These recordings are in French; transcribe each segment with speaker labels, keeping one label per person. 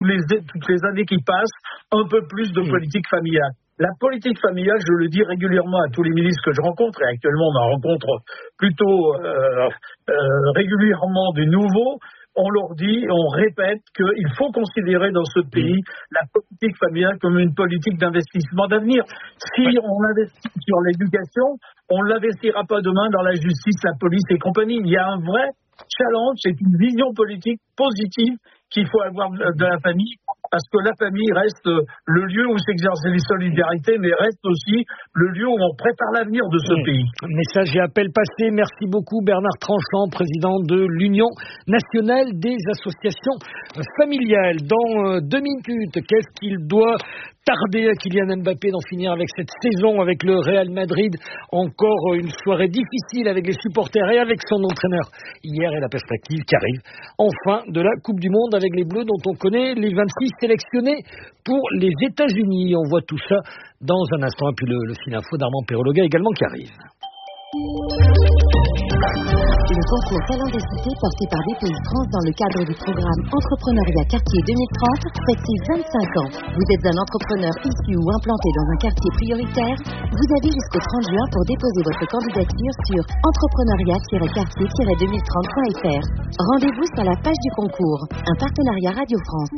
Speaker 1: toutes les années qui passent, un peu plus de politique familiale. La politique familiale, je le dis régulièrement à tous les ministres que je rencontre, et actuellement on en rencontre plutôt régulièrement des nouveaux, on leur dit, on répète qu'il faut considérer dans ce pays la politique familiale comme une politique d'investissement d'avenir. Si on investit sur l'éducation, on ne l'investira pas demain dans la justice, la police et compagnie. Il y a un vrai challenge, c'est une vision politique positive qu'il faut avoir de la famille, parce que la famille reste le lieu où s'exercent les solidarités, mais reste aussi le lieu où on prépare l'avenir de ce pays.
Speaker 2: Message et appel passé. Merci beaucoup Bernard Tranchant, président de l'Union nationale des associations familiales. Dans 2 minutes, qu'est-ce qu'il doit tarder à Kylian Mbappé d'en finir avec cette saison avec le Real Madrid? Encore une soirée difficile avec les supporters et avec son entraîneur hier, et la perspective qui arrive enfin de la Coupe du Monde avec les Bleus dont on connaît les 26 sélectionnés pour les États-Unis. On voit tout ça dans un instant. Et puis le fil info d'Armand Perrologa également qui arrive.
Speaker 3: Le concours Talent des cités porté par BPI France dans le cadre du programme Entrepreneuriat Quartier 2030 fête ses 25 ans. Vous êtes un entrepreneur issu ou implanté dans un quartier prioritaire? Vous avez jusqu'au 30 juin pour déposer votre candidature sur entrepreneuriat-quartier-2030.fr. Rendez-vous sur la page du concours. Un partenariat Radio France.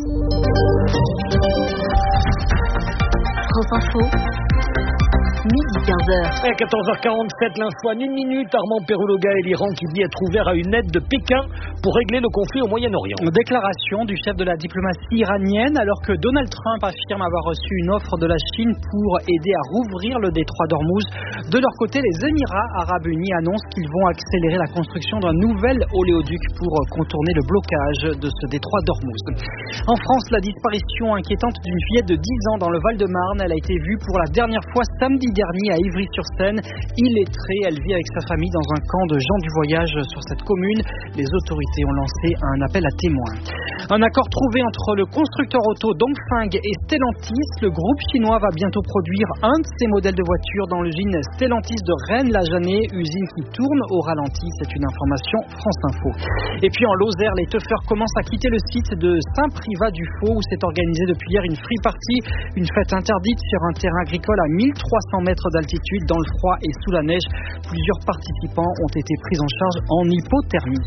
Speaker 3: France Info. Midi 15h.
Speaker 2: À 14h47, l'info en 1 minute. Armand Perrologa et l'Iran qui dit être ouvert à une aide de Pékin pour régler le conflit au Moyen-Orient.
Speaker 4: Déclaration du chef de la diplomatie iranienne alors que Donald Trump affirme avoir reçu une offre de la Chine pour aider à rouvrir le détroit d'Ormuz. De leur côté, les Émirats arabes unis annoncent qu'ils vont accélérer la construction d'un nouvel oléoduc pour contourner le blocage de ce détroit d'Ormuz. En France, la disparition inquiétante d'une fillette de 10 ans dans le Val-de-Marne, elle a été vue pour la dernière fois samedi dernier à Ivry-sur-Seine. Illettrée, elle vit avec sa famille dans un camp de gens du voyage sur cette commune. Les autorités ont lancé un appel à témoins. Un accord trouvé entre le constructeur auto Dongfeng et Stellantis. Le groupe chinois va bientôt produire un de ses modèles de voitures dans l'usine Stellantis de Rennes-la-Janée, usine qui tourne au ralenti. C'est une information France Info. Et puis en Lozère, les teufeurs commencent à quitter le site de Saint-Privat-du-Faux où s'est organisée depuis hier une free party, une fête interdite sur un terrain agricole à 1300 mètres d'altitude dans le froid et sous la neige. Plusieurs participants ont été pris en charge en hypothermie.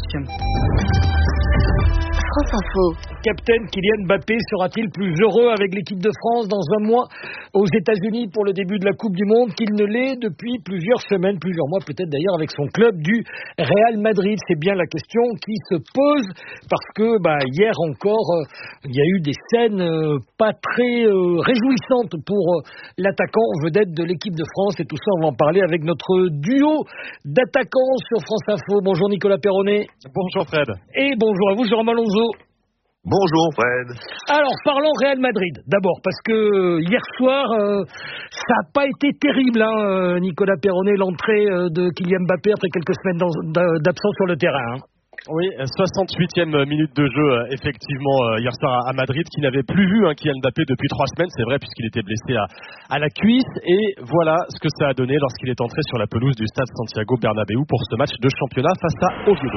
Speaker 3: France Info.
Speaker 2: Capitaine Kylian Mbappé sera-t-il plus heureux avec l'équipe de France dans un mois aux États-Unis pour le début de la Coupe du Monde qu'il ne l'est depuis plusieurs semaines, plusieurs mois peut-être d'ailleurs avec son club du Real Madrid? C'est bien la question qui se pose parce que hier encore il y a eu des scènes pas très réjouissantes pour l'attaquant vedette de l'équipe de France, et tout ça on va en parler avec notre duo d'attaquants sur France Info. Bonjour Nicolas Perronnet.
Speaker 5: Bonjour Fred.
Speaker 2: Et bonjour à vous Jérôme Alonso.
Speaker 5: Bonjour Fred.
Speaker 2: Alors parlons Real Madrid d'abord parce que hier soir ça n'a pas été terrible Nicolas Perronnet, l'entrée de Kylian Mbappé après quelques semaines d'absence sur le terrain.
Speaker 5: Oui, 68e minute de jeu effectivement hier soir à Madrid, qui n'avait plus vu Kylian Mbappé depuis 3 semaines, c'est vrai, puisqu'il était blessé à la cuisse, et voilà ce que ça a donné lorsqu'il est entré sur la pelouse du stade Santiago Bernabéu pour ce match de championnat face à Oviedo.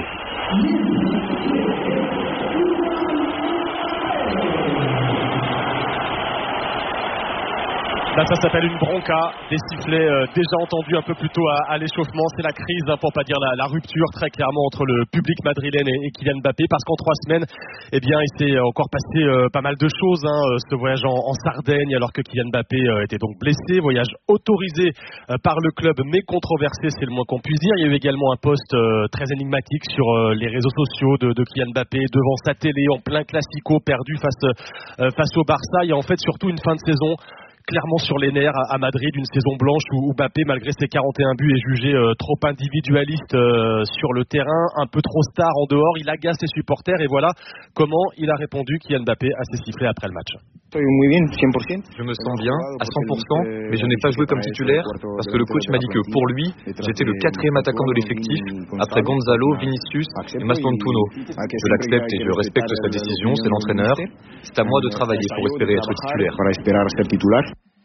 Speaker 5: Là, ça s'appelle une bronca, des sifflets déjà entendus un peu plus tôt à l'échauffement. C'est la crise, pour pas dire la rupture très clairement entre le public madrilène et Kylian Mbappé, parce qu'en 3 semaines, il s'est encore passé pas mal de choses. Ce voyage en Sardaigne, alors que Kylian Mbappé était donc blessé, voyage autorisé par le club, mais controversé, c'est le moins qu'on puisse dire. Il y a eu également un post très énigmatique sur les réseaux sociaux de Kylian Mbappé devant sa télé en plein classico perdu face au Barça. Il y a en fait surtout une fin de saison clairement sur les nerfs à Madrid, une saison blanche où Mbappé, malgré ses 41 buts, est jugé trop individualiste sur le terrain, un peu trop star en dehors. Il agace ses supporters, et voilà comment il a répondu, Kylian Mbappé, à ses sifflets après le match.
Speaker 6: Je me sens bien à 100%, mais je n'ai pas joué comme titulaire parce que le coach m'a dit que pour lui, j'étais le 4e attaquant de l'effectif après Gonzalo, Vinicius et Mastontuno. Je l'accepte et je respecte sa décision, c'est l'entraîneur. C'est à moi de travailler pour espérer être titulaire.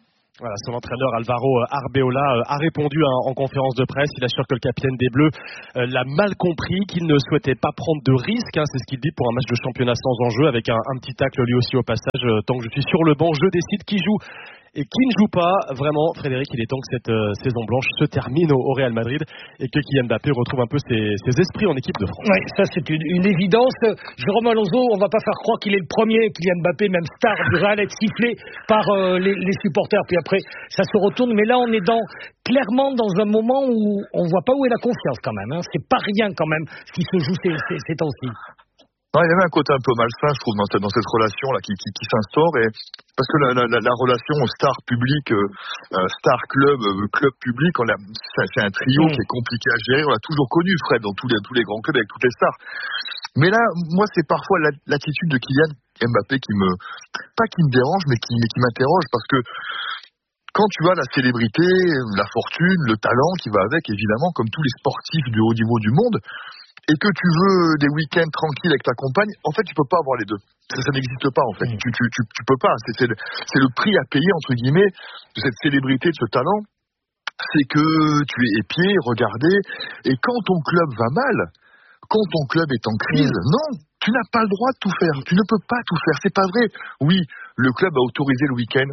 Speaker 5: Voilà, son entraîneur Alvaro Arbeola a répondu en conférence de presse. Il assure que le capitaine des Bleus l'a mal compris, qu'il ne souhaitait pas prendre de risques. C'est ce qu'il dit pour un match de championnat sans enjeu, avec un petit tacle lui aussi au passage. Tant que je suis sur le banc, je décide qui joue et qui ne joue pas. Vraiment, Frédéric, il est temps que cette saison blanche se termine au Real Madrid et que Kylian Mbappé retrouve un peu ses esprits en équipe de France.
Speaker 2: Oui, ça c'est une évidence. Jérôme Alonso, on ne va pas faire croire qu'il est le premier, Kylian Mbappé, même star du Real, être sifflé par les supporters. Puis après, ça se retourne. Mais là, on est clairement dans un moment où on ne voit pas où est la confiance quand même. C'est pas rien quand même ce qui se joue ces temps-ci.
Speaker 7: Il y avait un côté un peu malsain, je trouve, dans cette relation là qui s'instaure, et parce que la relation star public, star club, club public, c'est un trio qui est compliqué à gérer. On l'a toujours connu, Fred, dans tous les grands clubs avec toutes les stars. Mais là, moi, c'est parfois l'attitude de Kylian Mbappé qui me dérange, mais qui m'interroge, parce que quand tu as la célébrité, la fortune, le talent qui va avec, évidemment, comme tous les sportifs du haut niveau du monde, et que tu veux des week-ends tranquilles avec ta compagne, en fait, tu peux pas avoir les deux. Ça n'existe pas, en fait. Tu peux pas. C'est le prix à payer, entre guillemets, de cette célébrité, de ce talent. C'est que tu es épié, regardé, et quand ton club va mal, quand ton club est en crise, non, tu n'as pas le droit de tout faire. Tu ne peux pas tout faire. C'est pas vrai. Oui, le club a autorisé le week-end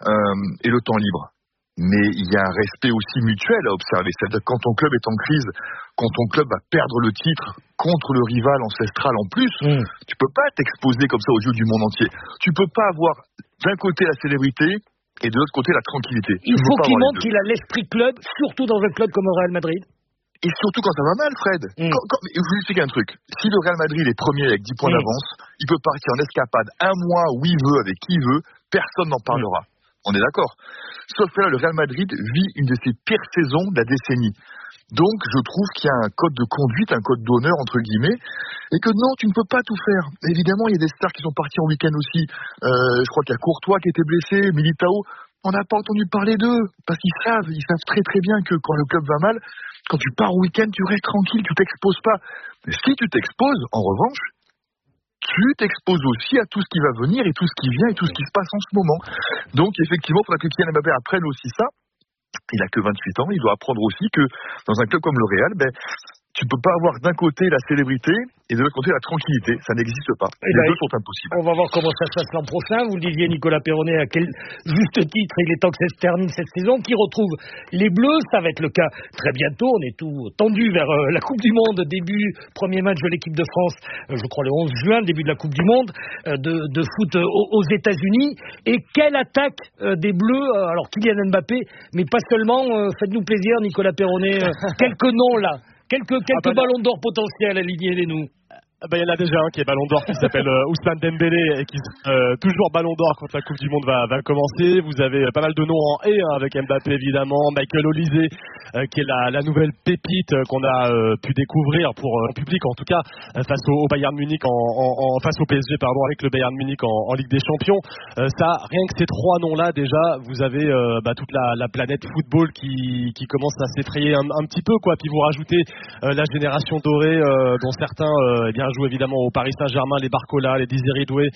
Speaker 7: et le temps libre. Mais il y a un respect aussi mutuel à observer. C'est-à-dire que quand ton club est en crise, quand ton club va perdre le titre contre le rival ancestral en plus, tu peux pas t'exposer comme ça aux yeux du monde entier. Tu peux pas avoir d'un côté la célébrité et de l'autre côté la tranquillité.
Speaker 2: Il faut qu'il montre qu'il a l'esprit club, surtout dans un club comme le Real Madrid.
Speaker 7: Et surtout quand ça va mal, Fred. Je vous explique un truc. Si le Real Madrid est premier avec 10 points d'avance, il peut partir en escapade un mois où il veut, avec qui il veut, personne n'en parlera. On est d'accord. Sauf que là, le Real Madrid vit une de ses pires saisons de la décennie. Donc, je trouve qu'il y a un code de conduite, un code d'honneur, entre guillemets, et que non, tu ne peux pas tout faire. Évidemment, il y a des stars qui sont partis en week-end aussi. Je crois qu'il y a Courtois qui était blessé, Militao. On n'a pas entendu parler d'eux, parce qu'ils savent très très bien que quand le club va mal, quand tu pars au week-end, tu restes tranquille, tu t'exposes pas. Mais si tu t'exposes, en revanche, tu t'exposes aussi à tout ce qui va venir et tout ce qui vient et tout ce qui se passe en ce moment. Donc effectivement, il faudra que Kylian Mbappé apprenne aussi ça. Il a que 28 ans, il doit apprendre aussi que dans un club comme le Real, tu peux pas avoir d'un côté la célébrité et de l'autre côté la tranquillité. Ça n'existe pas. Les deux sont impossibles.
Speaker 2: On va voir comment ça se passe l'an prochain. Vous le disiez, Nicolas Perronnet, à quel juste titre il est temps que ça se termine cette saison, qui retrouve les Bleus. Ça va être le cas très bientôt. On est tout tendu vers la Coupe du Monde. Premier match de l'équipe de France, je crois le 11 juin, début de la Coupe du Monde de foot aux États-Unis. Et quelle attaque des Bleus. Alors Kylian Mbappé, mais pas seulement. Faites-nous plaisir, Nicolas Perronnet. Quelques noms là. Quelques ballons d'or potentiels alignés, les nous.
Speaker 5: Il y en a déjà un qui est ballon d'or qui s'appelle Ousmane Dembélé et qui toujours ballon d'or quand la Coupe du Monde va commencer. Vous avez pas mal de noms en avec Mbappé évidemment, Michael Olise qui est la nouvelle pépite qu'on a pu découvrir en public en tout cas face au Bayern Munich face au PSG avec le Bayern Munich en Ligue des Champions. Ça, rien que ces trois noms là déjà, vous avez toute la planète football qui commence à s'effrayer un petit peu quoi. Puis vous rajoutez la génération dorée dont certains jouent évidemment au Paris Saint-Germain, les Barcola, les Désiré Doué,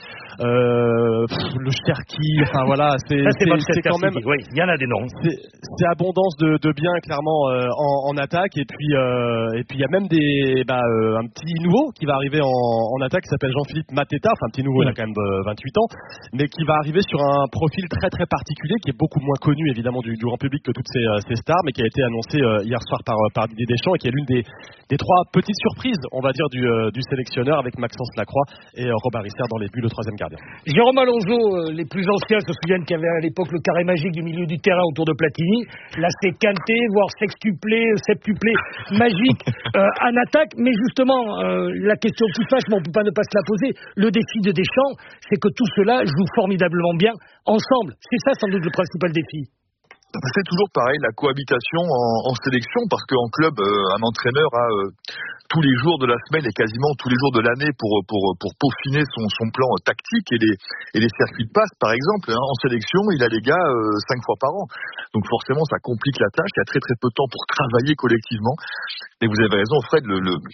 Speaker 5: le Cherki, enfin voilà, c'est quand même.
Speaker 2: Oui, il y en a des noms.
Speaker 5: C'est abondance de biens clairement en attaque et puis il y a même un petit nouveau qui va arriver en attaque qui s'appelle Jean-Philippe Mateta, enfin un petit nouveau, il a quand même 28 ans, mais qui va arriver sur un profil très très particulier qui est beaucoup moins connu évidemment du grand public que toutes ces stars, mais qui a été annoncé hier soir par Didier Deschamps et qui est l'une des trois petites surprises, on va dire, du sélectionneur avec Maxence Lacroix et Robert Risser dans les buts, le troisième gardien.
Speaker 2: Jérôme Alonso, les plus anciens se souviennent qu'il y avait à l'époque le carré magique du milieu du terrain autour de Platini. Là, c'est quinté, voire sextuplé, septuplé magique en attaque. Mais justement, la question qui fâche, mais on ne peut pas ne pas se la poser, le défi de Deschamps, c'est que tout cela joue formidablement bien ensemble. C'est ça sans doute le principal défi.
Speaker 7: C'est toujours pareil, la cohabitation en sélection, parce qu'en club, un entraîneur a tous les jours de la semaine et quasiment tous les jours de l'année pour peaufiner son plan tactique et les circuits de passe, par exemple. En sélection, il a les gars 5 fois par an. Donc forcément, ça complique la tâche. Il y a très très peu de temps pour travailler collectivement. Et vous avez raison, Fred,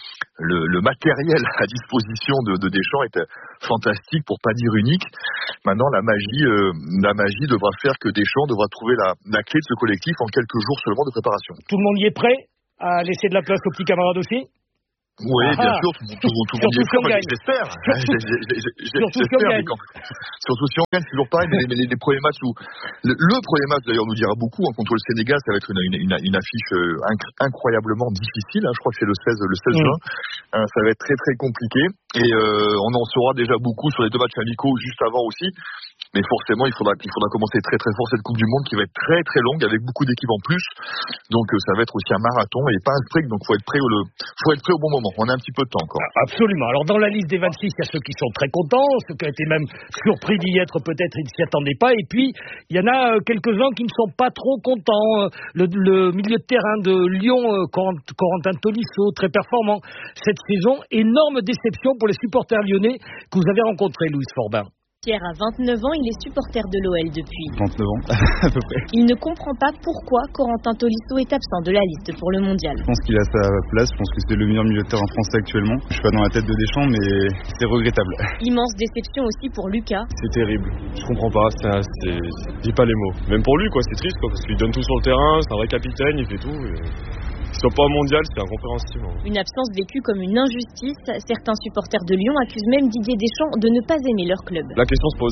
Speaker 7: le matériel à disposition de Deschamps est fantastique, pour pas dire unique. Maintenant, la magie devra faire que Deschamps devra trouver la clé de ce collectif en quelques jours seulement de préparation.
Speaker 2: Tout le monde y est prêt à laisser de la place aux petits camarades aussi?
Speaker 7: Oui, bien sûr, tout le monde y est prêt, j'espère. J'espère, mais surtout si on gagne, c'est toujours pareil, mais les premiers matchs le premier match d'ailleurs nous dira beaucoup, contre le Sénégal, ça va être une affiche incroyablement difficile, je crois que c'est le 16 juin, ça va être très très compliqué, et on en saura déjà beaucoup sur les 2 matchs amicaux juste avant aussi. Mais forcément, il faudra commencer très très fort cette Coupe du Monde qui va être très très longue avec beaucoup d'équipes en plus. Donc ça va être aussi un marathon et pas un sprint. Donc faut être prêt au bon moment. On a un petit peu de temps encore.
Speaker 2: Absolument. Alors dans la liste des 26, il y a ceux qui sont très contents, ceux qui ont été même surpris d'y être, peut-être ils ne s'y attendaient pas. Et puis il y en a quelques-uns qui ne sont pas trop contents. Le milieu de terrain de Lyon, Corentin Tolisso, très performant cette saison. Énorme déception pour les supporters lyonnais que vous avez rencontrés, Louis Forbin.
Speaker 8: Pierre a 29 ans, il est supporter de l'OL depuis
Speaker 9: 29 ans, à peu près.
Speaker 8: Il ne comprend pas pourquoi Corentin Tolisso est absent de la liste pour le mondial.
Speaker 9: Je pense qu'il a sa place, je pense que c'est le meilleur milieu de terrain français actuellement. Je suis pas dans la tête de Deschamps, mais c'est regrettable.
Speaker 8: Immense déception aussi pour Lucas.
Speaker 10: C'est terrible, je comprends pas, j'ai pas les mots. Même pour lui, c'est triste, parce qu'il donne tout sur le terrain, c'est un vrai capitaine, il fait tout. Qu'il soit pas au mondial, c'est incompréhensible.
Speaker 8: Une absence vécue comme une injustice. Certains supporters de Lyon accusent même Didier Deschamps de ne pas aimer leur club.
Speaker 10: La question se pose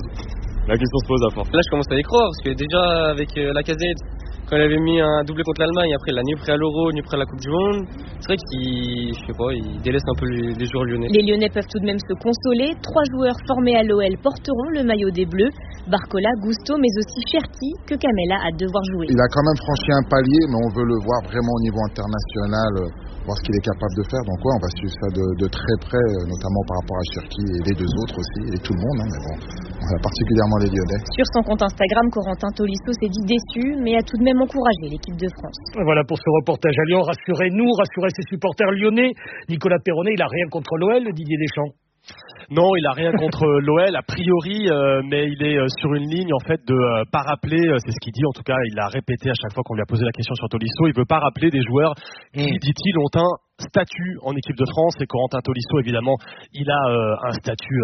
Speaker 10: à force.
Speaker 11: Là, je commence à y croire, parce que déjà, avec Lacazette, quand il avait mis un doublé contre l'Allemagne, après il l'a ni prêt à l'Euro, ni prêt à la Coupe du Monde, c'est vrai qu'il délaisse un peu les joueurs lyonnais.
Speaker 8: Les Lyonnais peuvent tout de même se consoler. 3 joueurs formés à l'OL porteront le maillot des Bleus. Barcola, Gusto, mais aussi Cherki, que Kamela a devoir jouer.
Speaker 12: Il a quand même franchi un palier, mais on veut le voir vraiment au niveau international, voir ce qu'il est capable de faire. Donc on va suivre ça de très près, notamment par rapport à Cherki et les 2 autres aussi, et tout le monde, mais bon, particulièrement les Lyonnais.
Speaker 8: Sur son compte Instagram, Corentin Tolisso s'est dit déçu, mais a tout de même encouragé l'équipe de France.
Speaker 2: Voilà pour ce reportage à Lyon. Rassurez-nous, rassurez ses supporters lyonnais. Nicolas Perronnet, il n'a rien contre l'OL, Didier Deschamps.
Speaker 5: Non, il a rien contre l'OL a priori, mais il est sur une ligne en fait de pas rappeler, c'est ce qu'il dit en tout cas, il l'a répété à chaque fois qu'on lui a posé la question sur Tolisso, il veut pas rappeler des joueurs qui, dit-il, ont un statut en équipe de France, et Corentin Tolisso évidemment il a un statut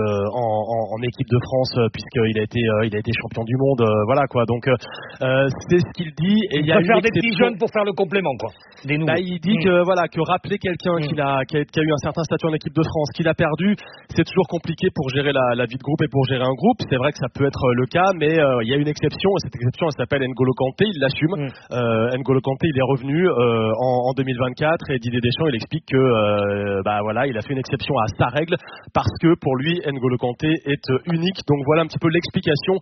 Speaker 5: en équipe de France puisqu'il a été champion du monde, voilà quoi, donc c'est ce qu'il dit, et il y a
Speaker 2: faire des petits jeunes pour faire le complément quoi.
Speaker 5: Il dit que rappeler quelqu'un qui a eu un certain statut en équipe de France, qu'il a perdu, c'est toujours compliqué pour gérer la vie de groupe et pour gérer un groupe. C'est vrai que ça peut être le cas, mais il y a une exception, et cette exception elle s'appelle N'Golo Kanté, il l'assume. N'Golo Kanté il est revenu en 2024, et Didier Deschamps il explique que il a fait une exception à sa règle parce que pour lui N'Golo Kanté est unique. Donc voilà un petit peu l'explication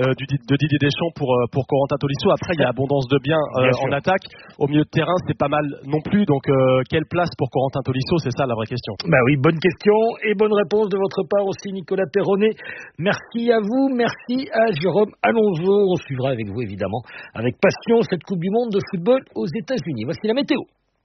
Speaker 5: de Didier Deschamps pour Corentin Tolisso. Après il y a abondance de biens en attaque, au milieu de terrain c'est pas mal non plus, donc quelle place pour Corentin Tolisso, c'est ça la vraie question.
Speaker 2: Oui, bonne question et bonne réponse de votre part aussi Nicolas Perronnet. Merci à vous, merci à Jérôme Alonso. On suivra avec vous évidemment avec passion cette Coupe du Monde de football aux États-Unis. Voici la météo.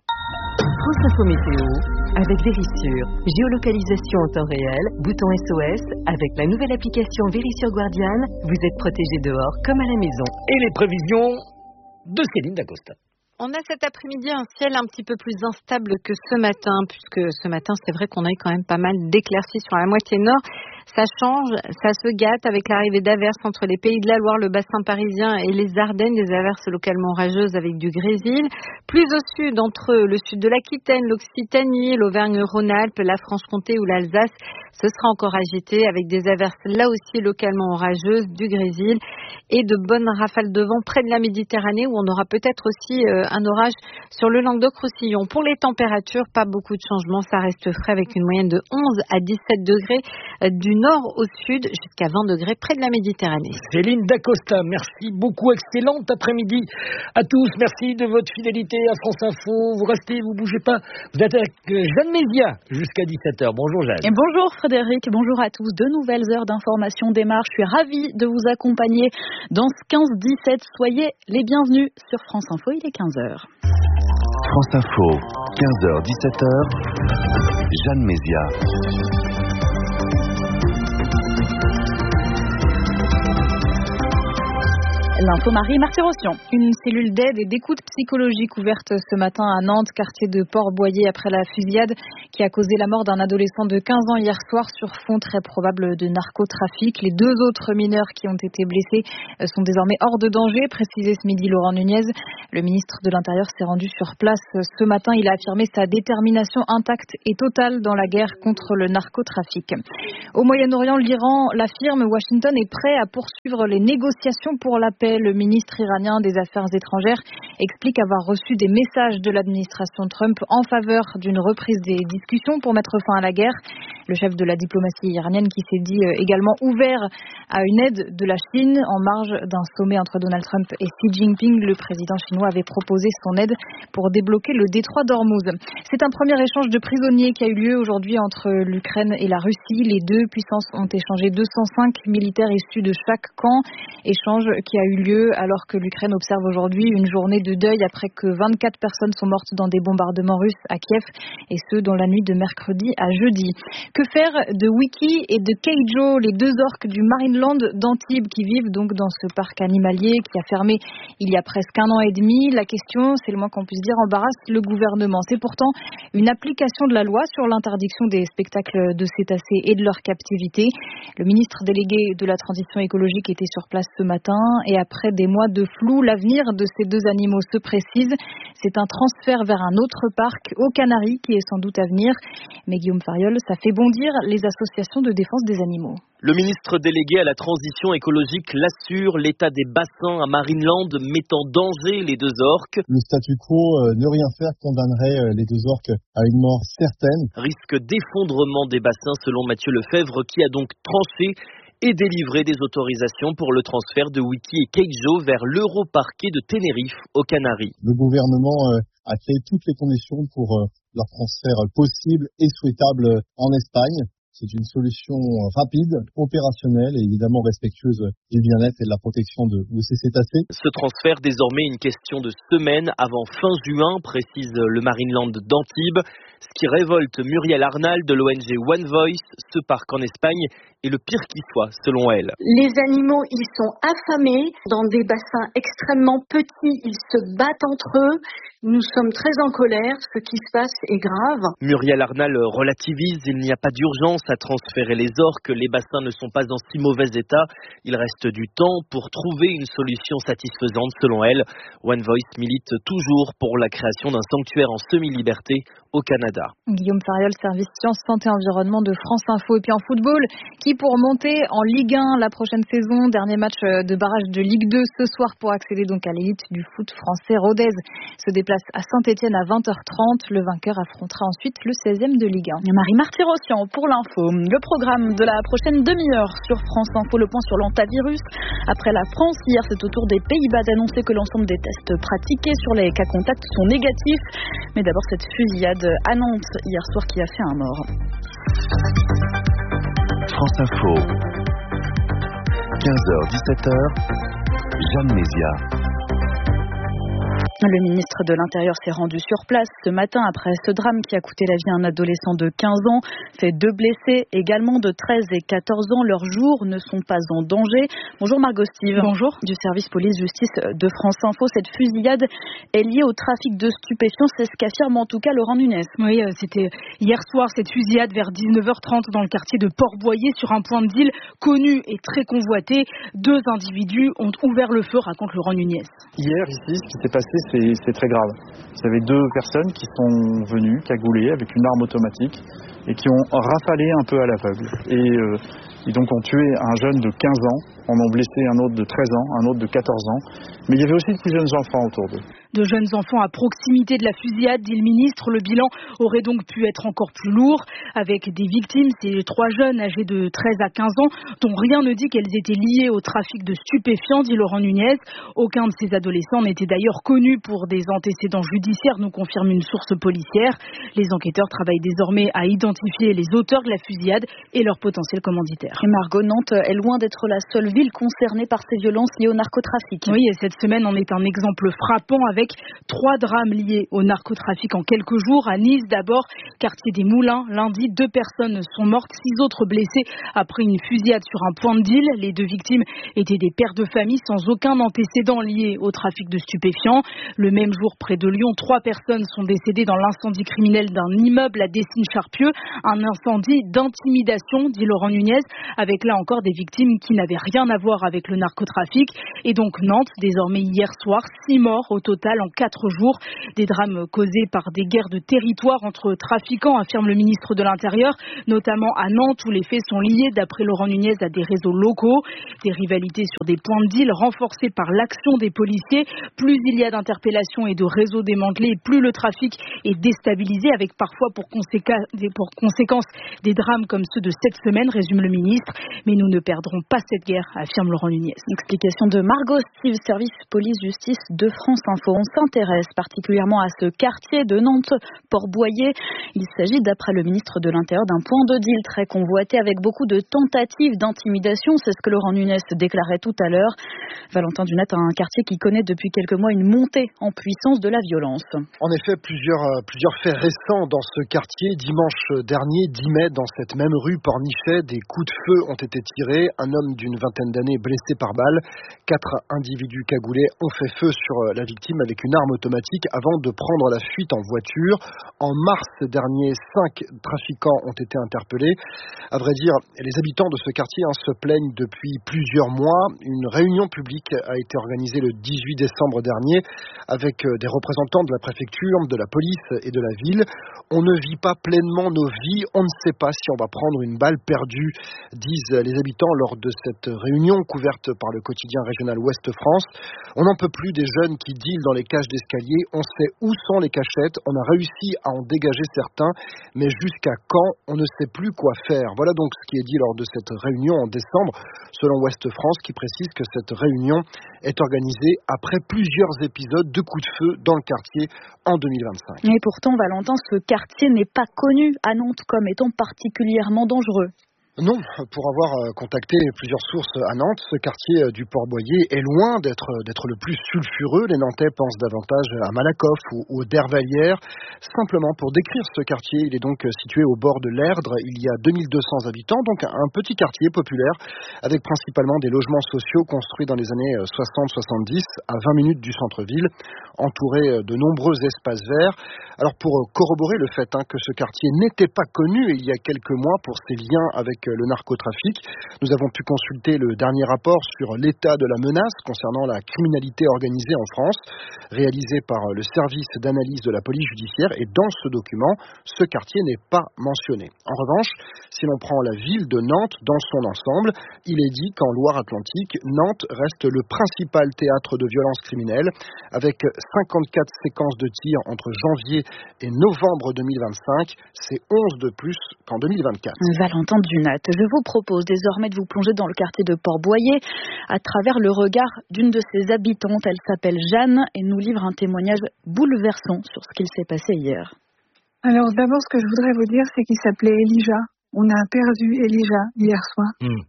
Speaker 13: France Info Météo, avec Vérissure, géolocalisation en temps réel, bouton SOS, avec la nouvelle application Vérissure Guardian, vous êtes protégé dehors comme à la maison.
Speaker 2: Et les prévisions de Céline Dacosta.
Speaker 14: On a cet après-midi un ciel un petit peu plus instable que ce matin, puisque ce matin, c'est vrai qu'on a eu quand même pas mal d'éclaircies sur la moitié nord. Ça change, ça se gâte avec l'arrivée d'averses entre les Pays de la Loire, le bassin parisien et les Ardennes, des averses localement orageuses avec du grésil. Plus au sud, entre le sud de l'Aquitaine, l'Occitanie, l'Auvergne-Rhône-Alpes, la Franche-Comté ou l'Alsace, ce sera encore agité avec des averses là aussi localement orageuses, du grésil et de bonnes rafales de vent près de la Méditerranée, où on aura peut-être aussi un orage sur le Languedoc-Roussillon. Pour les températures, pas beaucoup de changements, ça reste frais avec une moyenne de 11 à 17 degrés du nord au sud jusqu'à 20 degrés près de la Méditerranée.
Speaker 2: Céline Dacosta, merci beaucoup, excellente après-midi à tous, merci de votre fidélité à France Info, vous restez, vous bougez pas, vous êtes avec Jeanne Mézia jusqu'à 17h. Bonjour Jeanne.
Speaker 15: Et bonjour Frédéric, bonjour à tous, de nouvelles heures d'information démarrent, je suis ravie de vous accompagner dans ce 15-17, soyez les bienvenus sur France Info, il est 15h.
Speaker 16: France Info, 15h-17h, Jeanne Mézia.
Speaker 15: L'info Marie Martyrossian. Une cellule d'aide et d'écoute psychologique ouverte ce matin à Nantes, quartier de Port-Boyer, après la fusillade qui a causé la mort d'un adolescent de 15 ans hier soir sur fond très probable de narcotrafic. Les 2 autres mineurs qui ont été blessés sont désormais hors de danger, précisé ce midi Laurent Nunez. Le ministre de l'Intérieur s'est rendu sur place ce matin. Il a affirmé sa détermination intacte et totale dans la guerre contre le narcotrafic. Au Moyen-Orient, l'Iran l'affirme, Washington est prêt à poursuivre les négociations pour la paix. Le ministre iranien des Affaires étrangères explique avoir reçu des messages de l'administration Trump en faveur d'une reprise des discussions pour mettre fin à la guerre. Le chef de la diplomatie iranienne qui s'est dit également ouvert à une aide de la Chine en marge d'un sommet entre Donald Trump et Xi Jinping. Le président chinois avait proposé son aide pour débloquer le détroit d'Ormuz. C'est un premier échange de prisonniers qui a eu lieu aujourd'hui entre l'Ukraine et la Russie. Les 2 puissances ont échangé 205 militaires issus de chaque camp. Échange qui a eu lieu alors que l'Ukraine observe aujourd'hui une journée de deuil après que 24 personnes sont mortes dans des bombardements russes à Kiev, et ce dans la nuit de mercredi à jeudi. Que faire de Wiki et de Keijo, les 2 orques du Marineland d'Antibes qui vivent donc dans ce parc animalier qui a fermé il y a presque 1 an et demi? La question, c'est le moins qu'on puisse dire, embarrasse le gouvernement. C'est pourtant une application de la loi sur l'interdiction des spectacles de cétacés et de leur captivité. Le ministre délégué de la transition écologique était sur place ce matin et après des mois de flou, l'avenir de ces 2 animaux se précise. C'est un transfert vers un autre parc aux Canaries qui est sans doute à venir. Mais Guillaume Fariol, ça fait bondir les associations de défense des animaux.
Speaker 17: Le ministre délégué à la transition écologique l'assure, l'état des bassins à Marineland met en danger les 2 orques.
Speaker 18: Le statu quo, ne rien faire, condamnerait les 2 orques à une mort certaine.
Speaker 17: Risque d'effondrement des bassins selon Mathieu Lefebvre qui a donc tranché et délivré des autorisations pour le transfert de Wiki et Keijo vers l'Europarquet de Tenerife aux Canaries.
Speaker 18: Le gouvernement a créé toutes les conditions pour leur transfert possible et souhaitable en Espagne. C'est une solution rapide, opérationnelle et évidemment respectueuse du bien-être et de la protection de ces cétacés.
Speaker 17: Ce transfert, désormais une question de semaines avant fin juin, précise le Marineland d'Antibes. Ce qui révolte Muriel Arnal de l'ONG One Voice, ce parc en Espagne est le pire qui soit, selon elle.
Speaker 19: Les animaux, ils sont affamés dans des bassins extrêmement petits, ils se battent entre eux. Nous sommes très en colère, ce qui se passe est grave.
Speaker 17: Muriel Arnal relativise, il n'y a pas d'urgence à transférer les orques, les bassins ne sont pas en si mauvais état. Il reste du temps pour trouver une solution satisfaisante, selon elle. One Voice milite toujours pour la création d'un sanctuaire en semi-liberté au Canada.
Speaker 15: Guillaume Fariol, service Sciences, Santé, Environnement de France Info. Et puis en football, qui pour monter en Ligue 1 la prochaine saison, dernier match de barrage de Ligue 2 ce soir pour accéder donc à l'élite du foot français. Rodez se déplace à Saint-Etienne à 20h30. Le vainqueur affrontera ensuite le 16e de Ligue 1. Marie Martyrossian pour l'info. Le programme de la prochaine demi-heure sur France Info, le point sur l'antavirus. Après la France, hier c'est au tour des Pays-Bas d'annoncer que l'ensemble des tests pratiqués sur les cas contacts sont négatifs. Mais d'abord cette fusillade à Nantes hier soir qui a fait un mort.
Speaker 16: France Info, 15h-17h, Jeanne Mézia.
Speaker 15: Le ministre de l'Intérieur s'est rendu sur place ce matin après ce drame qui a coûté la vie à un adolescent de 15 ans, fait 2 blessés, également de 13 et 14 ans. Leurs jours ne sont pas en danger. Bonjour Margot Steve.
Speaker 20: Bonjour.
Speaker 15: Du service police-justice de France Info. Cette fusillade est liée au trafic de stupéfiants, c'est ce qu'affirme en tout cas Laurent Nunez.
Speaker 20: Oui, c'était hier soir cette fusillade vers 19h30 dans le quartier de Port-Boyer sur un point de deal connu et très convoité. 2 individus ont ouvert le feu, raconte Laurent Nunez.
Speaker 21: Hier, ici, ce qui s'est passé, c'est très grave. Vous avez 2 personnes qui sont venues, cagoulées, avec une arme automatique, et qui ont rafalé un peu à l'aveugle. Et donc ont tué un jeune de 15 ans, en ont blessé un autre de 13 ans, un autre de 14 ans. Mais il y avait aussi de plus jeunes enfants autour d'eux.
Speaker 20: De jeunes enfants à proximité de la fusillade, dit le ministre. Le bilan aurait donc pu être encore plus lourd. Avec des victimes, ces 3 jeunes âgés de 13 à 15 ans, dont rien ne dit qu'elles étaient liées au trafic de stupéfiants, dit Laurent Nunez. Aucun de ces adolescents n'était d'ailleurs connu pour des antécédents judiciaires, nous confirme une source policière. Les enquêteurs travaillent désormais à identifier les auteurs de la fusillade et leurs potentiels commanditaires.
Speaker 15: Et Margot, Nantes est loin d'être la seule ville concernée par ces violences liées au narcotrafic.
Speaker 20: Oui, et cette semaine en est un exemple frappant avec avec 3 drames liés au narcotrafic en quelques jours. À Nice d'abord, quartier des Moulins. Lundi, 2 personnes sont mortes, 6 autres blessées après une fusillade sur un point de deal. Les 2 victimes étaient des pères de famille sans aucun antécédent lié au trafic de stupéfiants. Le même jour, près de Lyon, 3 personnes sont décédées dans l'incendie criminel d'un immeuble à Dessines-Charpieu. Un incendie d'intimidation, dit Laurent Nunez, avec là encore des victimes qui n'avaient rien à voir avec le narcotrafic. Et donc Nantes, désormais hier soir, 6 morts au total en 4 jours. Des drames causés par des guerres de territoire entre trafiquants, affirme le ministre de l'Intérieur, notamment à Nantes où les faits sont liés, d'après Laurent Nunez, à des réseaux locaux. Des rivalités sur des points de deal renforcées par l'action des policiers. Plus il y a d'interpellations et de réseaux démantelés, plus le trafic est déstabilisé, avec parfois pour conséquence des drames comme ceux de cette semaine, résume le ministre. Mais nous ne perdrons pas cette guerre, affirme Laurent Nunez.
Speaker 15: Explication de Margot Steve, service police-justice de France Info. On s'intéresse particulièrement à ce quartier de Nantes, Port-Boyer. Il s'agit, d'après le ministre de l'Intérieur, d'un point de deal très convoité avec beaucoup de tentatives d'intimidation. C'est ce que Laurent Nunez déclarait tout à l'heure. Valentin Dunat, un quartier qui connaît depuis quelques mois une montée en puissance de la violence.
Speaker 1: En effet, plusieurs faits récents dans ce quartier. Dimanche dernier, 10 mai, dans cette même rue Pornichet, des coups de feu ont été tirés. Un homme d'une vingtaine d'années blessé par balle. 4 individus cagoulés ont fait feu sur la victime avec une arme automatique avant de prendre la fuite en voiture. En mars dernier, 5 trafiquants ont été interpellés. À vrai dire, les habitants de ce quartier se plaignent depuis plusieurs mois. Une réunion publique a été organisée le 18 décembre dernier avec des représentants de la préfecture, de la police et de la ville. On ne vit pas pleinement nos vies, on ne sait pas si on va prendre une balle perdue, disent les habitants lors de cette réunion couverte par le quotidien régional Ouest France. On n'en peut plus des jeunes qui dealent dans les cages d'escalier, on sait où sont les cachettes, on a réussi à en dégager certains, mais jusqu'à quand, on ne sait plus quoi faire. Voilà donc ce qui est dit lors de cette réunion en décembre, selon Ouest France, qui précise que cette réunion est organisée après plusieurs épisodes de coups de feu dans le quartier en 2025.
Speaker 15: Et pourtant, Valentin, ce quartier n'est pas connu à Nantes comme étant particulièrement dangereux.
Speaker 1: Non, pour avoir contacté plusieurs sources à Nantes, ce quartier du Port-Boyer est loin d'être le plus sulfureux. Les Nantais pensent davantage à Malakoff ou aux Dervalières. Simplement pour décrire ce quartier, il est donc situé au bord de l'Erdre. Il y a 2200 habitants, donc un petit quartier populaire avec principalement des logements sociaux construits dans les années 60-70 à 20 minutes du centre-ville, entouré de nombreux espaces verts. Alors pour corroborer le fait que ce quartier n'était pas connu il y a quelques mois pour ses liens avec le narcotrafic, nous avons pu consulter le dernier rapport sur l'état de la menace concernant la criminalité organisée en France, réalisé par le service d'analyse de la police judiciaire, et dans ce document, ce quartier n'est pas mentionné. En revanche, si l'on prend la ville de Nantes dans son ensemble, il est dit qu'en Loire-Atlantique, Nantes reste le principal théâtre de violences criminelles, avec 54 séquences de tirs entre janvier et novembre 2025, c'est 11 de plus qu'en 2024.
Speaker 15: Valentin Dunat, je vous propose désormais de vous plonger dans le quartier de Port-Boyer à travers le regard d'une de ses habitantes. Elle s'appelle Jeanne et nous livre un témoignage bouleversant sur ce qu'il s'est passé hier.
Speaker 22: Alors d'abord, ce que je voudrais vous dire, c'est qu'il s'appelait Elijah. On a perdu Elijah hier soir.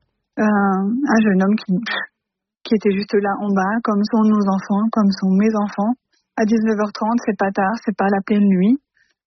Speaker 22: Un jeune homme qui était juste là en bas, comme sont nos enfants, comme sont mes enfants. À 19h30, c'est pas tard, c'est pas la pleine nuit.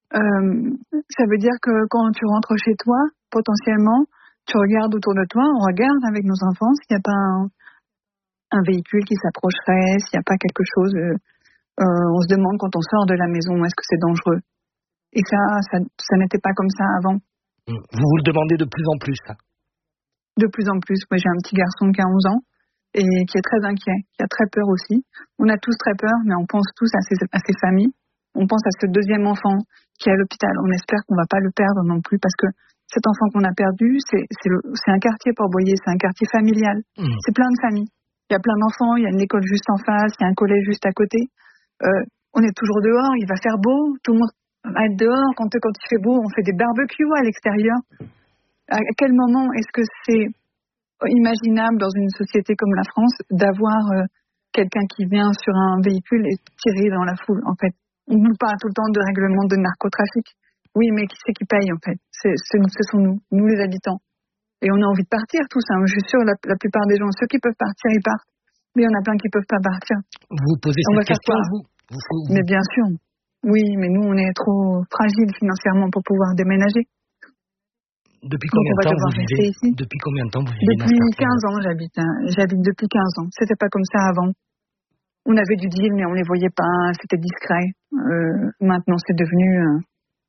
Speaker 22: Ça veut dire que quand tu rentres chez toi, potentiellement, tu regardes autour de toi, on regarde avec nos enfants s'il n'y a pas un véhicule qui s'approcherait, s'il n'y a pas quelque chose. On se demande quand on sort de la maison, est-ce que c'est dangereux? Et ça n'était pas comme ça avant.
Speaker 2: Vous le demandez de plus en plus, ça?
Speaker 22: De plus en plus. Moi, j'ai un petit garçon qui a 11 ans et qui est très inquiet, qui a très peur aussi. On a tous très peur, mais on pense tous à ses familles. On pense à ce deuxième enfant qui est à l'hôpital. On espère qu'on ne va pas le perdre non plus parce que cet enfant qu'on a perdu, c'est un quartier Port-Boyer, c'est un quartier familial. C'est plein de familles. Il y a plein d'enfants, il y a une école juste en face, il y a un collège juste à côté. On est toujours dehors, il va faire beau, tout le monde va être dehors. Quand il fait beau, on fait des barbecues à l'extérieur. À quel moment est-ce que c'est imaginable dans une société comme la France d'avoir quelqu'un qui vient sur un véhicule et tirer dans la foule, en fait? On nous parle tout le temps de règlement de narcotrafic. Oui, mais qui c'est qui paye, en fait? Ce sont nous les habitants. Et on a envie de partir, tous. Je suis sûre, la plupart des gens, ceux qui peuvent partir, ils partent. Mais il y en a plein qui ne peuvent pas partir.
Speaker 2: Vous posez cette question, vous?
Speaker 22: Mais bien sûr. Oui, mais nous, on est trop fragiles financièrement pour pouvoir déménager.
Speaker 2: Depuis combien de temps vous vivez ici? Depuis combien de temps vous vivez
Speaker 22: Depuis 15 ans, j'habite. J'habite depuis 15 ans. C'était pas comme ça avant. On avait du deal, mais on les voyait pas. C'était discret. Maintenant, c'est devenu...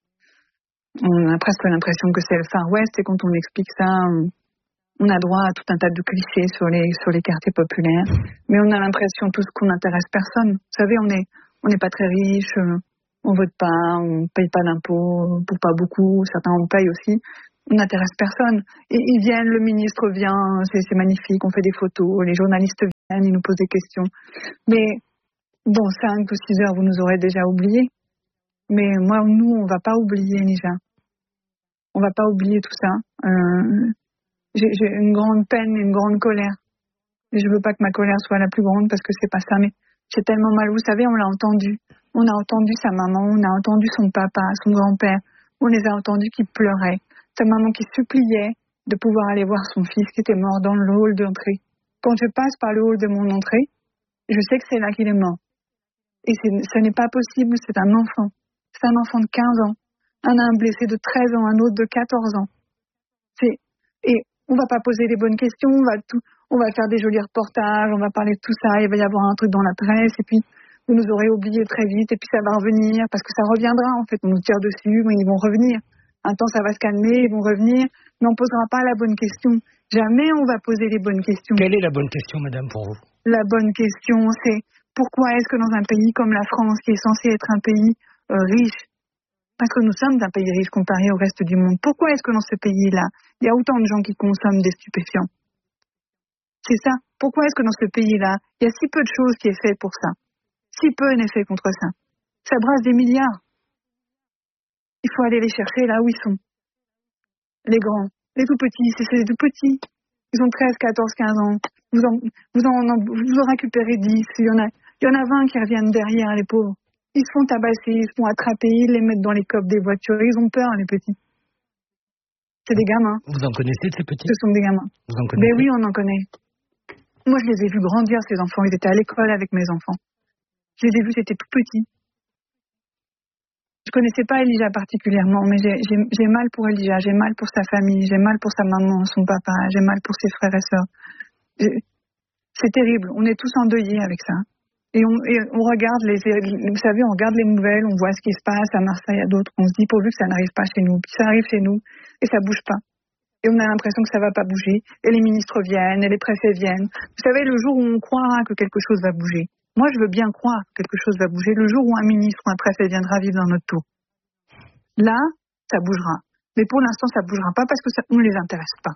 Speaker 22: on a presque l'impression que c'est le Far West, et quand on explique ça, on a droit à tout un tas de clichés sur les quartiers populaires. Mais on a l'impression tous qu'on n'intéresse personne. Vous savez, on n'est pas très riche, on vote pas, on paye pas d'impôts, pour pas beaucoup, certains en payent aussi. On n'intéresse personne. Et ils viennent, le ministre vient, c'est magnifique, on fait des photos, les journalistes viennent, ils nous posent des questions. Mais dans 5 ou 6 heures, vous nous aurez déjà oubliés. Mais nous, on va pas oublier, Nija. On va pas oublier tout ça. J'ai une grande peine, une grande colère. Et je veux pas que ma colère soit la plus grande parce que c'est pas ça. Mais j'ai tellement mal. Vous savez, on l'a entendu. On a entendu sa maman, on a entendu son papa, son grand-père. On les a entendus qui pleuraient. Sa maman qui suppliait de pouvoir aller voir son fils qui était mort dans le hall d'entrée. Quand je passe par le hall de mon entrée, je sais que c'est là qu'il est mort. Et ce n'est pas possible, c'est un enfant. C'est un enfant de 15 ans. Un blessé de 13 ans, un autre de 14 ans. Et on va pas poser les bonnes questions, on va faire des jolis reportages, on va parler de tout ça, il va y avoir un truc dans la presse, et puis vous nous aurez oublié très vite, et puis ça va revenir, parce que ça reviendra en fait, on nous tire dessus, mais ils vont revenir. Un temps ça va se calmer, ils vont revenir, mais on posera pas la bonne question. Jamais on va poser les bonnes questions.
Speaker 2: Quelle est la bonne question, madame, pour vous?
Speaker 22: La bonne question, c'est pourquoi est-ce que dans un pays comme la France, qui est censé être un pays riche, parce que nous sommes un pays riche comparé au reste du monde, pourquoi est-ce que dans ce pays-là, il y a autant de gens qui consomment des stupéfiants? C'est ça. Pourquoi est-ce que dans ce pays-là, il y a si peu de choses qui est fait pour ça? Si peu n'est fait contre ça. Ça brasse des milliards. Il faut aller les chercher là où ils sont. Les grands, les tout petits, c'est les tout petits. Ils ont 13, 14, 15 ans. Vous en récupérez 10. Il y en a 20 qui reviennent derrière, les pauvres. Ils se font tabasser, ils se font attraper, ils les mettent dans les coffres des voitures. Ils ont peur, les petits. C'est des gamins.
Speaker 2: Vous en connaissez de ces petits?
Speaker 22: Ce sont des gamins.
Speaker 2: Vous en connaissez?
Speaker 22: Mais oui, on en connaît. Moi, je les ai vus grandir, ces enfants. Ils étaient à l'école avec mes enfants. Je les ai vus, c'était tout petits. Je connaissais pas Elijah particulièrement, mais j'ai mal pour Elijah, j'ai mal pour sa famille, j'ai mal pour sa maman, son papa, j'ai mal pour ses frères et sœurs. C'est terrible. On est tous endeuillés avec ça. Et on regarde vous savez, on regarde les nouvelles, on voit ce qui se passe à Marseille, à d'autres. On se dit pourvu que ça n'arrive pas chez nous. Puis ça arrive chez nous et ça bouge pas. Et on a l'impression que ça va pas bouger. Et les ministres viennent, et les préfets viennent. Vous savez, le jour où on croira que quelque chose va bouger. Moi, je veux bien croire que quelque chose va bouger. Le jour où un ministre ou un préfet viendra vivre dans notre tour. Là, ça bougera. Mais pour l'instant, ça bougera pas parce que ça, on les intéresse pas.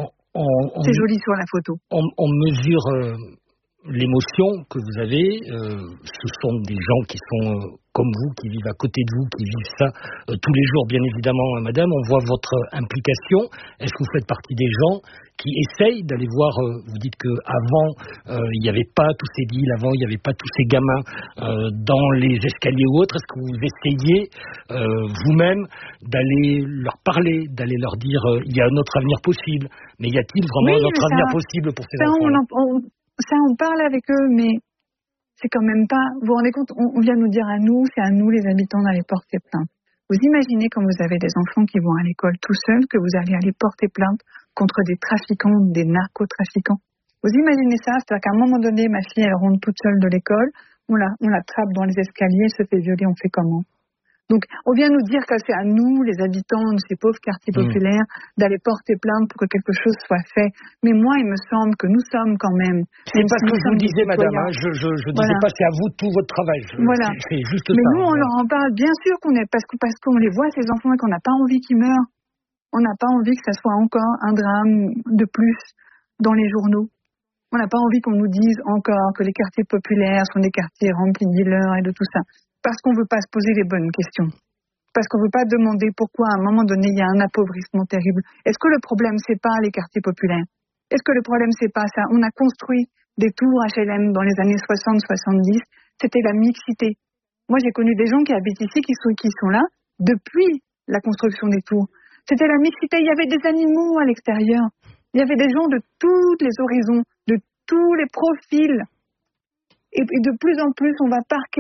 Speaker 22: C'est joli sur la photo.
Speaker 2: On mesure l'émotion que vous avez. Ce sont des gens qui sont comme vous, qui vivent à côté de vous, qui vivent ça tous les jours, bien évidemment, madame. On voit votre implication. Est-ce que vous faites partie des gens qui essayent d'aller voir, vous dites qu'avant, il n'y avait pas tous ces deals, avant, il n'y avait pas tous ces gamins dans les escaliers ou autres. Est-ce que vous essayez vous-même d'aller leur parler, d'aller leur dire il y a un autre avenir possible, mais y a-t-il vraiment un autre avenir possible pour ces enfants?
Speaker 22: Ça, on parle avec eux, mais c'est quand même pas... Vous vous rendez compte, on vient nous dire à nous, c'est à nous les habitants d'aller porter plainte. Vous imaginez quand vous avez des enfants qui vont à l'école tout seuls, que vous allez aller porter plainte contre des trafiquants, des narcotrafiquants. Vous imaginez ça? C'est-à-dire qu'à un moment donné, ma fille, elle rentre toute seule de l'école, on la trappe dans les escaliers, elle se fait violer, on fait comment? Donc, on vient nous dire que c'est à nous, les habitants de ces pauvres quartiers populaires, d'aller porter plainte pour que quelque chose soit fait. Mais moi, il me semble que nous sommes quand même...
Speaker 2: C'est pas ce que je vous disais, madame. Hein, je disais pas, c'est à vous tout votre travail.
Speaker 22: Voilà.
Speaker 2: C'est juste
Speaker 22: mais
Speaker 2: ça.
Speaker 22: Mais nous, on leur en parle. Bien sûr qu'on est... Parce qu'on les voit, ces enfants, et qu'on n'a pas envie qu'ils meurent. On n'a pas envie que ça soit encore un drame de plus dans les journaux. On n'a pas envie qu'on nous dise encore que les quartiers populaires sont des quartiers remplis de dealers et de tout ça. Parce qu'on ne veut pas se poser les bonnes questions. Parce qu'on ne veut pas demander pourquoi, à un moment donné, il y a un appauvrissement terrible. Est-ce que le problème, c'est pas les quartiers populaires? Est-ce que le problème, c'est pas ça? On a construit des tours HLM dans les années 60-70. C'était la mixité. Moi, j'ai connu des gens qui habitent ici, qui sont là, depuis la construction des tours. C'était la mixité. Il y avait des animaux à l'extérieur. Il y avait des gens de tous les horizons, de tous les profils. Et de plus en plus, on va parquer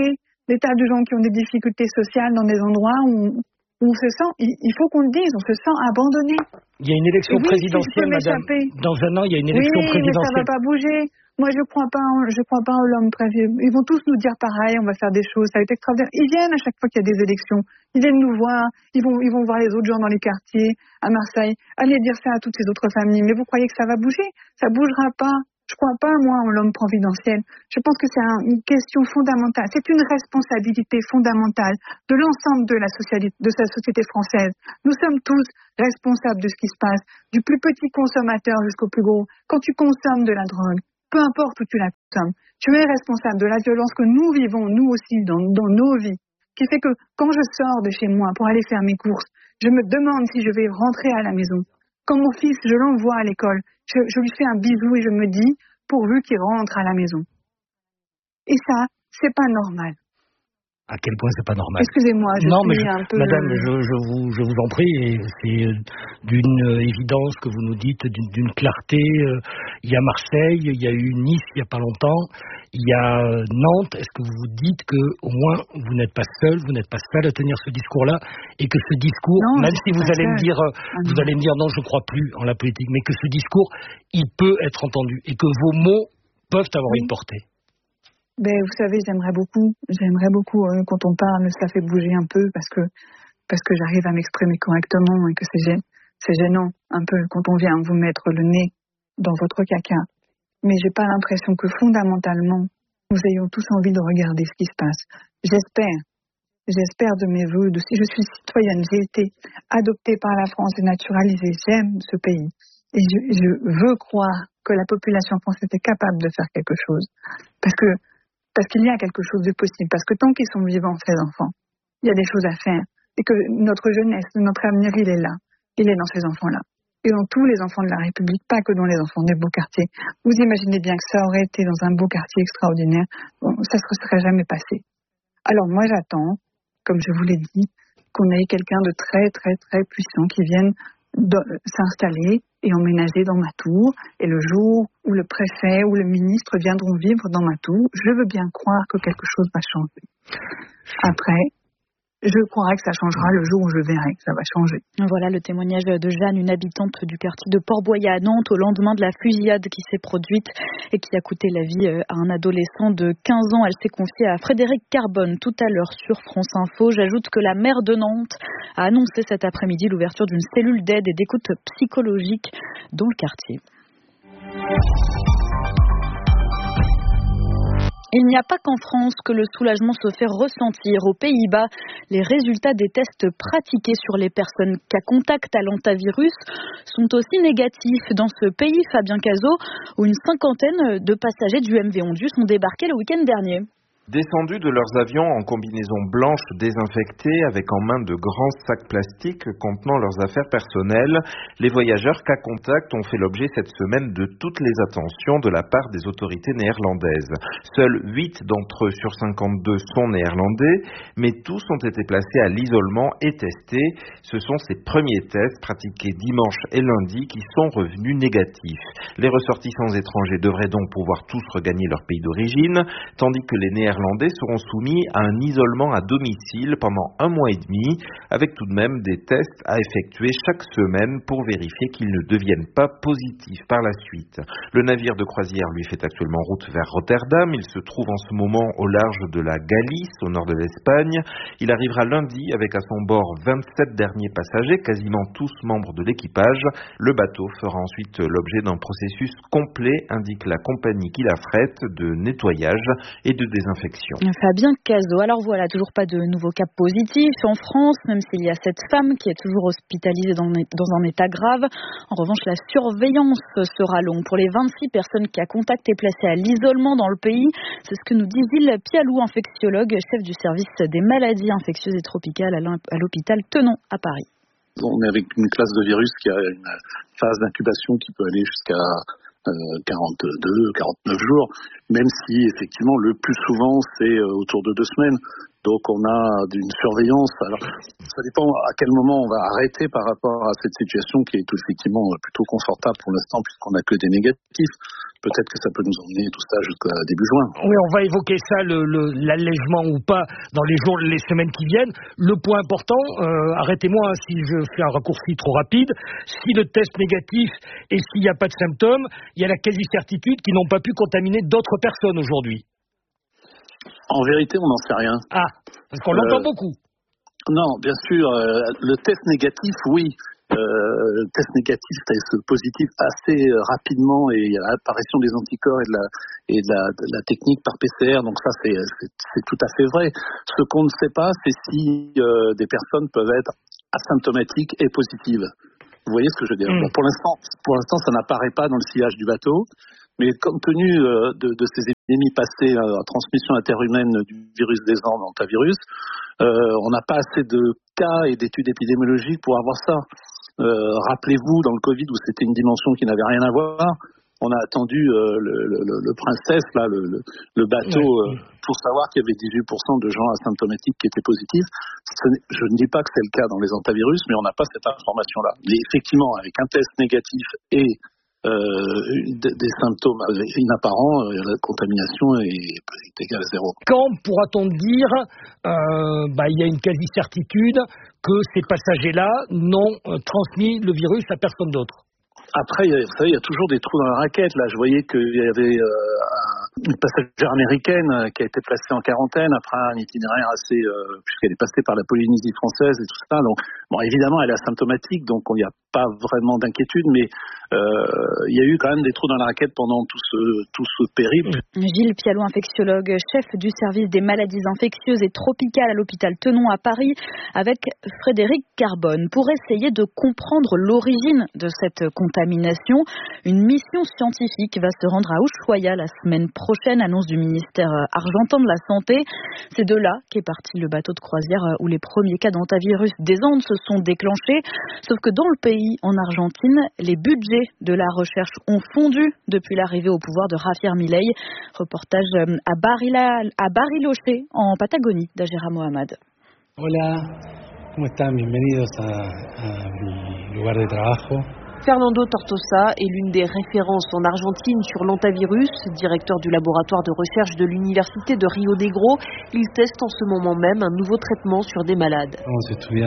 Speaker 22: des tas de gens qui ont des difficultés sociales dans des endroits où on se sent, il faut qu'on le dise, on se sent abandonné.
Speaker 2: Il y a une élection présidentielle, madame. Dans un an, il y a une élection présidentielle.
Speaker 22: Mais ça va pas bouger. Moi, je crois pas en l'homme président. Ils vont tous nous dire pareil, on va faire des choses, ça va être extraordinaire. Ils viennent à chaque fois qu'il y a des élections. Ils viennent nous voir, ils vont voir les autres gens dans les quartiers, à Marseille. Allez dire ça à toutes ces autres familles. Mais vous croyez que ça va bouger? Ça bougera pas. Je crois pas, moi, en l'homme providentiel. Je pense que c'est une question fondamentale. C'est une responsabilité fondamentale de l'ensemble de la société française. Nous sommes tous responsables de ce qui se passe, du plus petit consommateur jusqu'au plus gros. Quand tu consommes de la drogue, peu importe où tu la consommes, tu es responsable de la violence que nous vivons, nous aussi, dans nos vies, qui fait que quand je sors de chez moi pour aller faire mes courses, je me demande si je vais rentrer à la maison. Quand mon fils, je l'envoie à l'école, je lui fais un bisou et je me dis, pourvu qu'il rentre à la maison. Et ça, c'est pas normal.
Speaker 2: À quel point c'est pas normal?
Speaker 22: Excusez-moi, un peu...
Speaker 2: Madame, je vous en prie, et c'est d'une évidence que vous nous dites, d'une clarté. Il y a Marseille, il y a eu Nice il y a pas longtemps, il y a Nantes. Est-ce que vous vous dites que au moins vous n'êtes pas seul à tenir ce discours-là, et que ce discours, non, même si vous allez me dire non, je ne crois plus en la politique, mais que ce discours, il peut être entendu et que vos mots peuvent avoir une portée.
Speaker 22: Ben, vous savez, j'aimerais beaucoup quand on parle, ça fait bouger un peu parce que j'arrive à m'exprimer correctement et que c'est gênant un peu quand on vient vous mettre le nez dans votre caca. Mais j'ai pas l'impression que fondamentalement nous ayons tous envie de regarder ce qui se passe. J'espère de mes voeux, si je suis citoyenne, j'ai été adoptée par la France et naturalisée, j'aime ce pays. Et je veux croire que la population française est capable de faire quelque chose. Parce qu'il y a quelque chose de possible. Parce que tant qu'ils sont vivants, ces enfants, il y a des choses à faire. Et que notre jeunesse, notre avenir, il est là. Il est dans ces enfants-là. Et dans tous les enfants de la République, pas que dans les enfants des beaux quartiers. Vous imaginez bien que ça aurait été dans un beau quartier extraordinaire. Bon, ça ne se serait jamais passé. Alors moi, j'attends, comme je vous l'ai dit, qu'on ait quelqu'un de très, très, très puissant qui vienne s'installer et emménager dans ma tour. Et le jour où le préfet ou le ministre viendront vivre dans ma tour, je veux bien croire que quelque chose va changer. Après, je croirais que ça changera le jour où je verrai que ça va changer.
Speaker 15: Voilà le témoignage de Jeanne, une habitante du quartier de Port-Boyer à Nantes, au lendemain de la fusillade qui s'est produite et qui a coûté la vie à un adolescent de 15 ans. Elle s'est confiée à Frédéric Carbone tout à l'heure sur France Info. J'ajoute que la maire de Nantes a annoncé cet après-midi l'ouverture d'une cellule d'aide et d'écoute psychologique dans le quartier. Il n'y a pas qu'en France que le soulagement se fait ressentir. Aux Pays-Bas, les résultats des tests pratiqués sur les personnes cas contact à l'hantavirus sont aussi négatifs. Dans ce pays, Fabien Cazot, où une cinquantaine de passagers du MV Ondu sont débarqués le week-end dernier.
Speaker 3: Descendus de leurs avions en combinaison blanche désinfectée avec en main de grands sacs plastiques contenant leurs affaires personnelles, les voyageurs cas contact ont fait l'objet cette semaine de toutes les attentions de la part des autorités néerlandaises. Seuls 8 d'entre eux sur 52 sont néerlandais, mais tous ont été placés à l'isolement et testés. Ce sont ces premiers tests pratiqués dimanche et lundi qui sont revenus négatifs. Les ressortissants étrangers devraient donc pouvoir tous regagner leur pays d'origine, tandis que les Néerlandais seront soumis à un isolement à domicile pendant 1 mois et demi, avec tout de même des tests à effectuer chaque semaine pour vérifier qu'ils ne deviennent pas positifs par la suite. Le navire de croisière lui fait actuellement route vers Rotterdam. Il se trouve en ce moment au large de la Galice, au nord de l'Espagne. Il arrivera lundi avec à son bord 27 derniers passagers, quasiment tous membres de l'équipage. Le bateau fera ensuite l'objet d'un processus complet, indique la compagnie qui l'affrète, de nettoyage et de désinfection.
Speaker 15: Fabien Cazot. Alors voilà, toujours pas de nouveaux cas positifs en France, même s'il y a cette femme qui est toujours hospitalisée dans un état grave. En revanche, la surveillance sera longue pour les 26 personnes qui a contact et placées à l'isolement dans le pays. C'est ce que nous dit Gilles Pialou, infectiologue, chef du service des maladies infectieuses et tropicales à l'hôpital Tenon à Paris.
Speaker 4: On est avec une classe de virus qui a une phase d'incubation qui peut aller jusqu'à 42, 49 jours, même si effectivement le plus souvent c'est autour de 2 semaines. Donc on a une surveillance. Alors ça dépend à quel moment on va arrêter par rapport à cette situation qui est effectivement plutôt confortable pour l'instant puisqu'on n'a que des négatifs. Peut-être que ça peut nous emmener tout ça jusqu'à début juin.
Speaker 2: Oui, on va évoquer ça, l'allègement ou pas, dans les jours, les semaines qui viennent. Le point important, arrêtez-moi si je fais un raccourci trop rapide, si le test négatif et s'il n'y a pas de symptômes, il y a la quasi-certitude qu'ils n'ont pas pu contaminer d'autres personnes aujourd'hui.
Speaker 4: En vérité, on n'en sait rien.
Speaker 2: Ah, parce qu'on l'entend beaucoup.
Speaker 4: Non, bien sûr, le test négatif, oui. Le test négatif test positif assez rapidement et il y a l'apparition des anticorps et de la technique par PCR, donc ça c'est tout à fait vrai. Ce qu'on ne sait pas, c'est si des personnes peuvent être asymptomatiques et positives. Vous voyez ce que je veux dire? Bon, pour l'instant, ça n'apparaît pas dans le sillage du bateau, mais compte tenu de ces épidémies passées à transmission interhumaine du virus des Andes, hantavirus, on n'a pas assez de cas et d'études épidémiologiques pour avoir ça. Rappelez-vous, dans le Covid, où c'était une dimension qui n'avait rien à voir, on a attendu le Princesse, là, le bateau, pour savoir qu'il y avait 18% de gens asymptomatiques qui étaient positifs. Je ne dis pas que c'est le cas dans les hantavirus, mais on n'a pas cette information-là. Mais effectivement, avec un test négatif et des symptômes inapparents, la contamination est égale à zéro.
Speaker 2: Quand pourra-t-on dire il y a une quasi-certitude que ces passagers-là n'ont transmis le virus à personne d'autre?
Speaker 4: Après, vous savez, il y a toujours des trous dans la raquette. Là, je voyais qu'il y avait une passagère américaine qui a été placée en quarantaine après un itinéraire assez, puisqu'elle est passée par la Polynésie française et tout ça. Donc, bon, évidemment, elle est asymptomatique, donc il n'y a pas vraiment d'inquiétude, mais il y a eu quand même des trous dans la raquette pendant tout ce périple.
Speaker 15: Gilles Pialot, infectiologue, chef du service des maladies infectieuses et tropicales à l'hôpital Tenon à Paris, avec Frédéric Carbone. Pour essayer de comprendre l'origine de cette contamination, une mission scientifique va se rendre à Ushuaia la semaine prochaine, annonce du ministère argentin de la Santé. C'est de là qu'est parti le bateau de croisière où les premiers cas d'hantavirus des Andes se sont déclenchés. Sauf que dans le pays, en Argentine, les budgets de la recherche ont fondu depuis l'arrivée au pouvoir de Javier Milei. Reportage à Bariloche, en Patagonie, d'Ajera Mohamed.
Speaker 6: Hola, ¿cómo están? Bienvenidos a mi lugar de trabajo.
Speaker 7: Fernando Tortosa est l'une des références en Argentine sur l'hantavirus, directeur du laboratoire de recherche de l'université de Rio Negro. Il teste en ce moment même un nouveau traitement sur des malades.
Speaker 6: Nous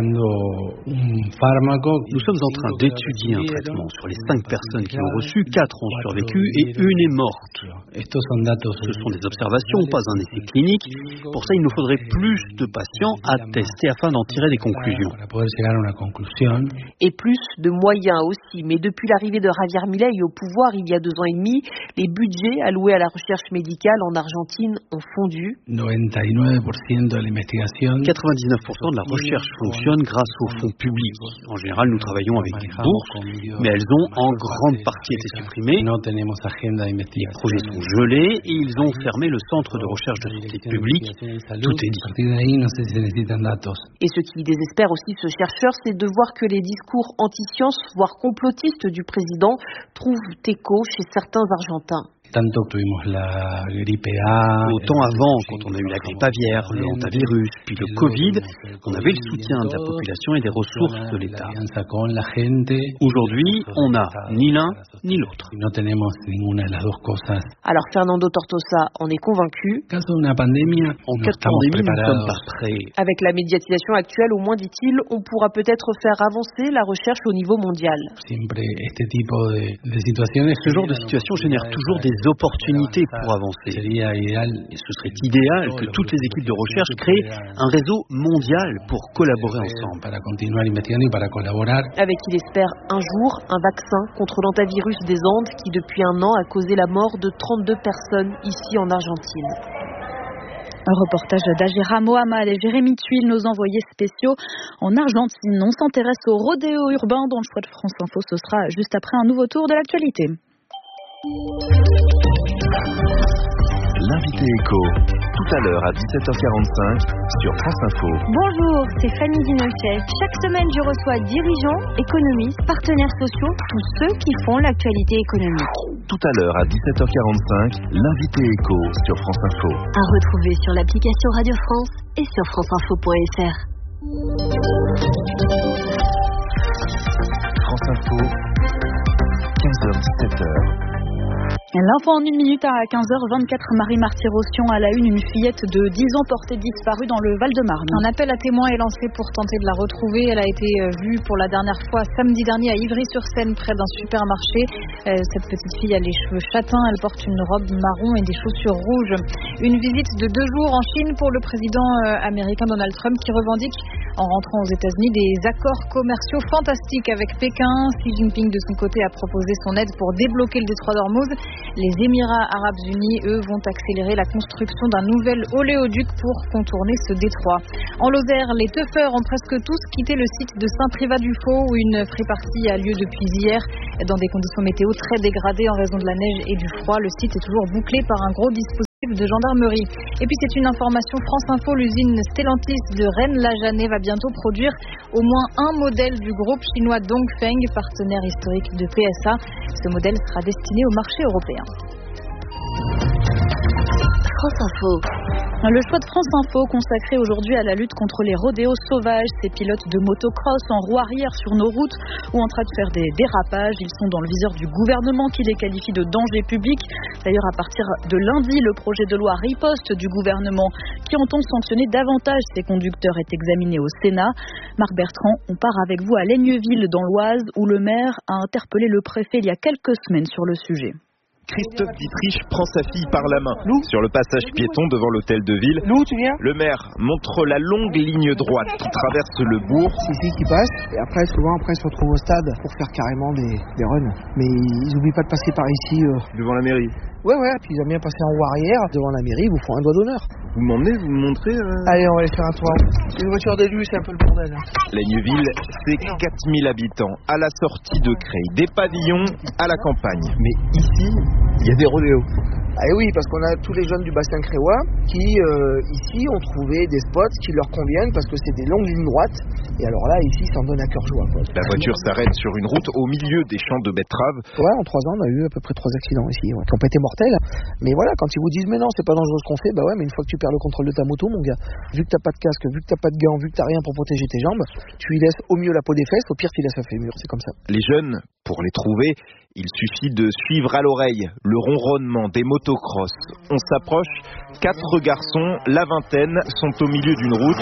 Speaker 6: sommes en train d'étudier un traitement sur les 5 personnes qui l'ont reçu, 4 ont survécu et une est morte. Ce sont des observations, pas un essai clinique. Pour ça, il nous faudrait plus de patients à tester afin d'en tirer des conclusions.
Speaker 7: Et plus de moyens aussi. Mais depuis l'arrivée de Javier Milei au pouvoir il y a 2 ans et demi, les budgets alloués à la recherche médicale en Argentine ont fondu.
Speaker 6: 99% de la recherche fonctionne grâce aux fonds publics. En général, nous travaillons avec des bourses, mais elles ont en grande partie été supprimées. Les projets sont gelés et ils ont fermé le centre de recherche de santé publique. Tout est dit.
Speaker 7: Et ce qui désespère aussi ce chercheur, c'est de voir que les discours anti-science, voire complotistes du président trouvent écho chez certains Argentins.
Speaker 6: Autant avant, quand on a eu la grippe aviaire, le hantavirus, puis le Covid, on avait le soutien de la population et des ressources de l'État. Aujourd'hui, on n'a ni l'un ni l'autre.
Speaker 7: Alors Fernando Tortosa en est convaincu.
Speaker 6: En cas de pandémie, nous sommes pas prêts.
Speaker 7: Avec la médiatisation actuelle, au moins dit-il, on pourra peut-être faire avancer la recherche au niveau mondial.
Speaker 6: Ce genre de situation génère toujours des opportunités pour avancer. Et ce serait idéal que toutes les équipes de recherche créent un réseau mondial pour collaborer ensemble.
Speaker 7: Avec, il espère, un jour, un vaccin contre l'hantavirus des Andes qui, depuis 1 an, a causé la mort de 32 personnes ici en Argentine.
Speaker 15: Un reportage d'Ajera Mohamed et Jérémy Tuile, nos envoyés spéciaux en Argentine. On s'intéresse au rodéo urbain dans le choix de France Info. Ce sera juste après un nouveau tour de l'actualité.
Speaker 16: L'invité éco. Tout à l'heure à 17h45 sur France Info.
Speaker 8: Bonjour, c'est Fanny Dinochet. Chaque semaine, je reçois dirigeants, économistes, partenaires sociaux, tous ceux qui font l'actualité économique.
Speaker 16: Tout à l'heure à 17h45, l'invité éco sur France Info.
Speaker 13: À retrouver sur l'application Radio France et sur franceinfo.fr.
Speaker 16: France Info, 15h-17h.
Speaker 20: L'info en 1 minute à 15h24, Marie Martyr-Rossian à la une fillette de 10 ans portée disparue dans le Val-de-Marne. Un appel à témoins est lancé pour tenter de la retrouver. Elle a été vue pour la dernière fois samedi dernier à Ivry-sur-Seine près d'un supermarché. Cette petite fille a les cheveux châtains, elle porte une robe marron et des chaussures rouges. Une visite de 2 jours en Chine pour le président américain Donald Trump qui revendique en rentrant aux États-Unis des accords commerciaux fantastiques avec Pékin. Xi Jinping de son côté a proposé son aide pour débloquer le détroit d'Ormuz. Les Émirats Arabes Unis, eux, vont accélérer la construction d'un nouvel oléoduc pour contourner ce détroit. En Lozère, les teufeurs ont presque tous quitté le site de Saint-Privat-du-Faux où une free-party a lieu depuis hier. Dans des conditions météo très dégradées en raison de la neige et du froid, le site est toujours bouclé par un gros dispositif de gendarmerie. Et puis c'est une information France Info, l'usine Stellantis de Rennes-la-Janée va bientôt produire au moins un modèle du groupe chinois Dongfeng, partenaire historique de PSA. Ce modèle sera destiné au marché européen.
Speaker 13: France Info.
Speaker 20: Le choix de France Info consacré aujourd'hui à la lutte contre les rodéos sauvages, ces pilotes de motocross en roue arrière sur nos routes ou en train de faire des dérapages. Ils sont dans le viseur du gouvernement qui les qualifie de danger public. D'ailleurs, à partir de lundi, le projet de loi riposte du gouvernement qui entend sanctionner davantage ces conducteurs est examiné au Sénat. Marc Bertrand, on part avec vous à Laigneville dans l'Oise où le maire a interpellé le préfet il y a quelques semaines sur le sujet.
Speaker 9: Christophe Dietrich prend sa fille par la main. Sur le passage piéton devant l'hôtel de ville, le maire montre la longue ligne droite qui traverse le bourg.
Speaker 10: C'est ici qui passe, et après souvent ils se retrouvent au stade pour faire carrément des runs. Mais ils n'oublient pas de passer par ici.
Speaker 9: Devant la mairie.
Speaker 10: Ouais, puis ils aiment bien passer en roue arrière devant la mairie, ils vous font un doigt d'honneur.
Speaker 9: Vous m'emmenez, vous me montrez
Speaker 10: Allez, on va aller faire un tour. Une voiture d'élu, c'est un peu le bordel.
Speaker 9: Laigneville, c'est 4000 habitants, à la sortie de Creil, des pavillons à la campagne. Mais ici, il y a des rodéos.
Speaker 10: Ah oui, parce qu'on a tous les jeunes du bassin créois qui, ici, ont trouvé des spots qui leur conviennent parce que c'est des longues lignes droites. Et alors là, ici, ça en donne à cœur joie. Quoi.
Speaker 9: La voiture s'arrête sur une route au milieu des champs de betteraves.
Speaker 10: Ouais, en 3 ans, on a eu à peu près 3 accidents ici, qui n'ont pas été mortels. Mais voilà, quand ils vous disent, mais non, c'est pas dangereux ce qu'on fait, bah ouais, mais une fois que tu perds le contrôle de ta moto, mon gars, vu que t'as pas de casque, vu que t'as pas de gants, vu que t'as rien pour protéger tes jambes, tu y laisses au mieux la peau des fesses, au pire, tu laisses un fémur. C'est comme ça.
Speaker 9: Les jeunes, pour les trouver, il suffit de suivre à l'oreille le ronronnement des motocross. On s'approche, 4 garçons, la vingtaine, sont au milieu d'une route.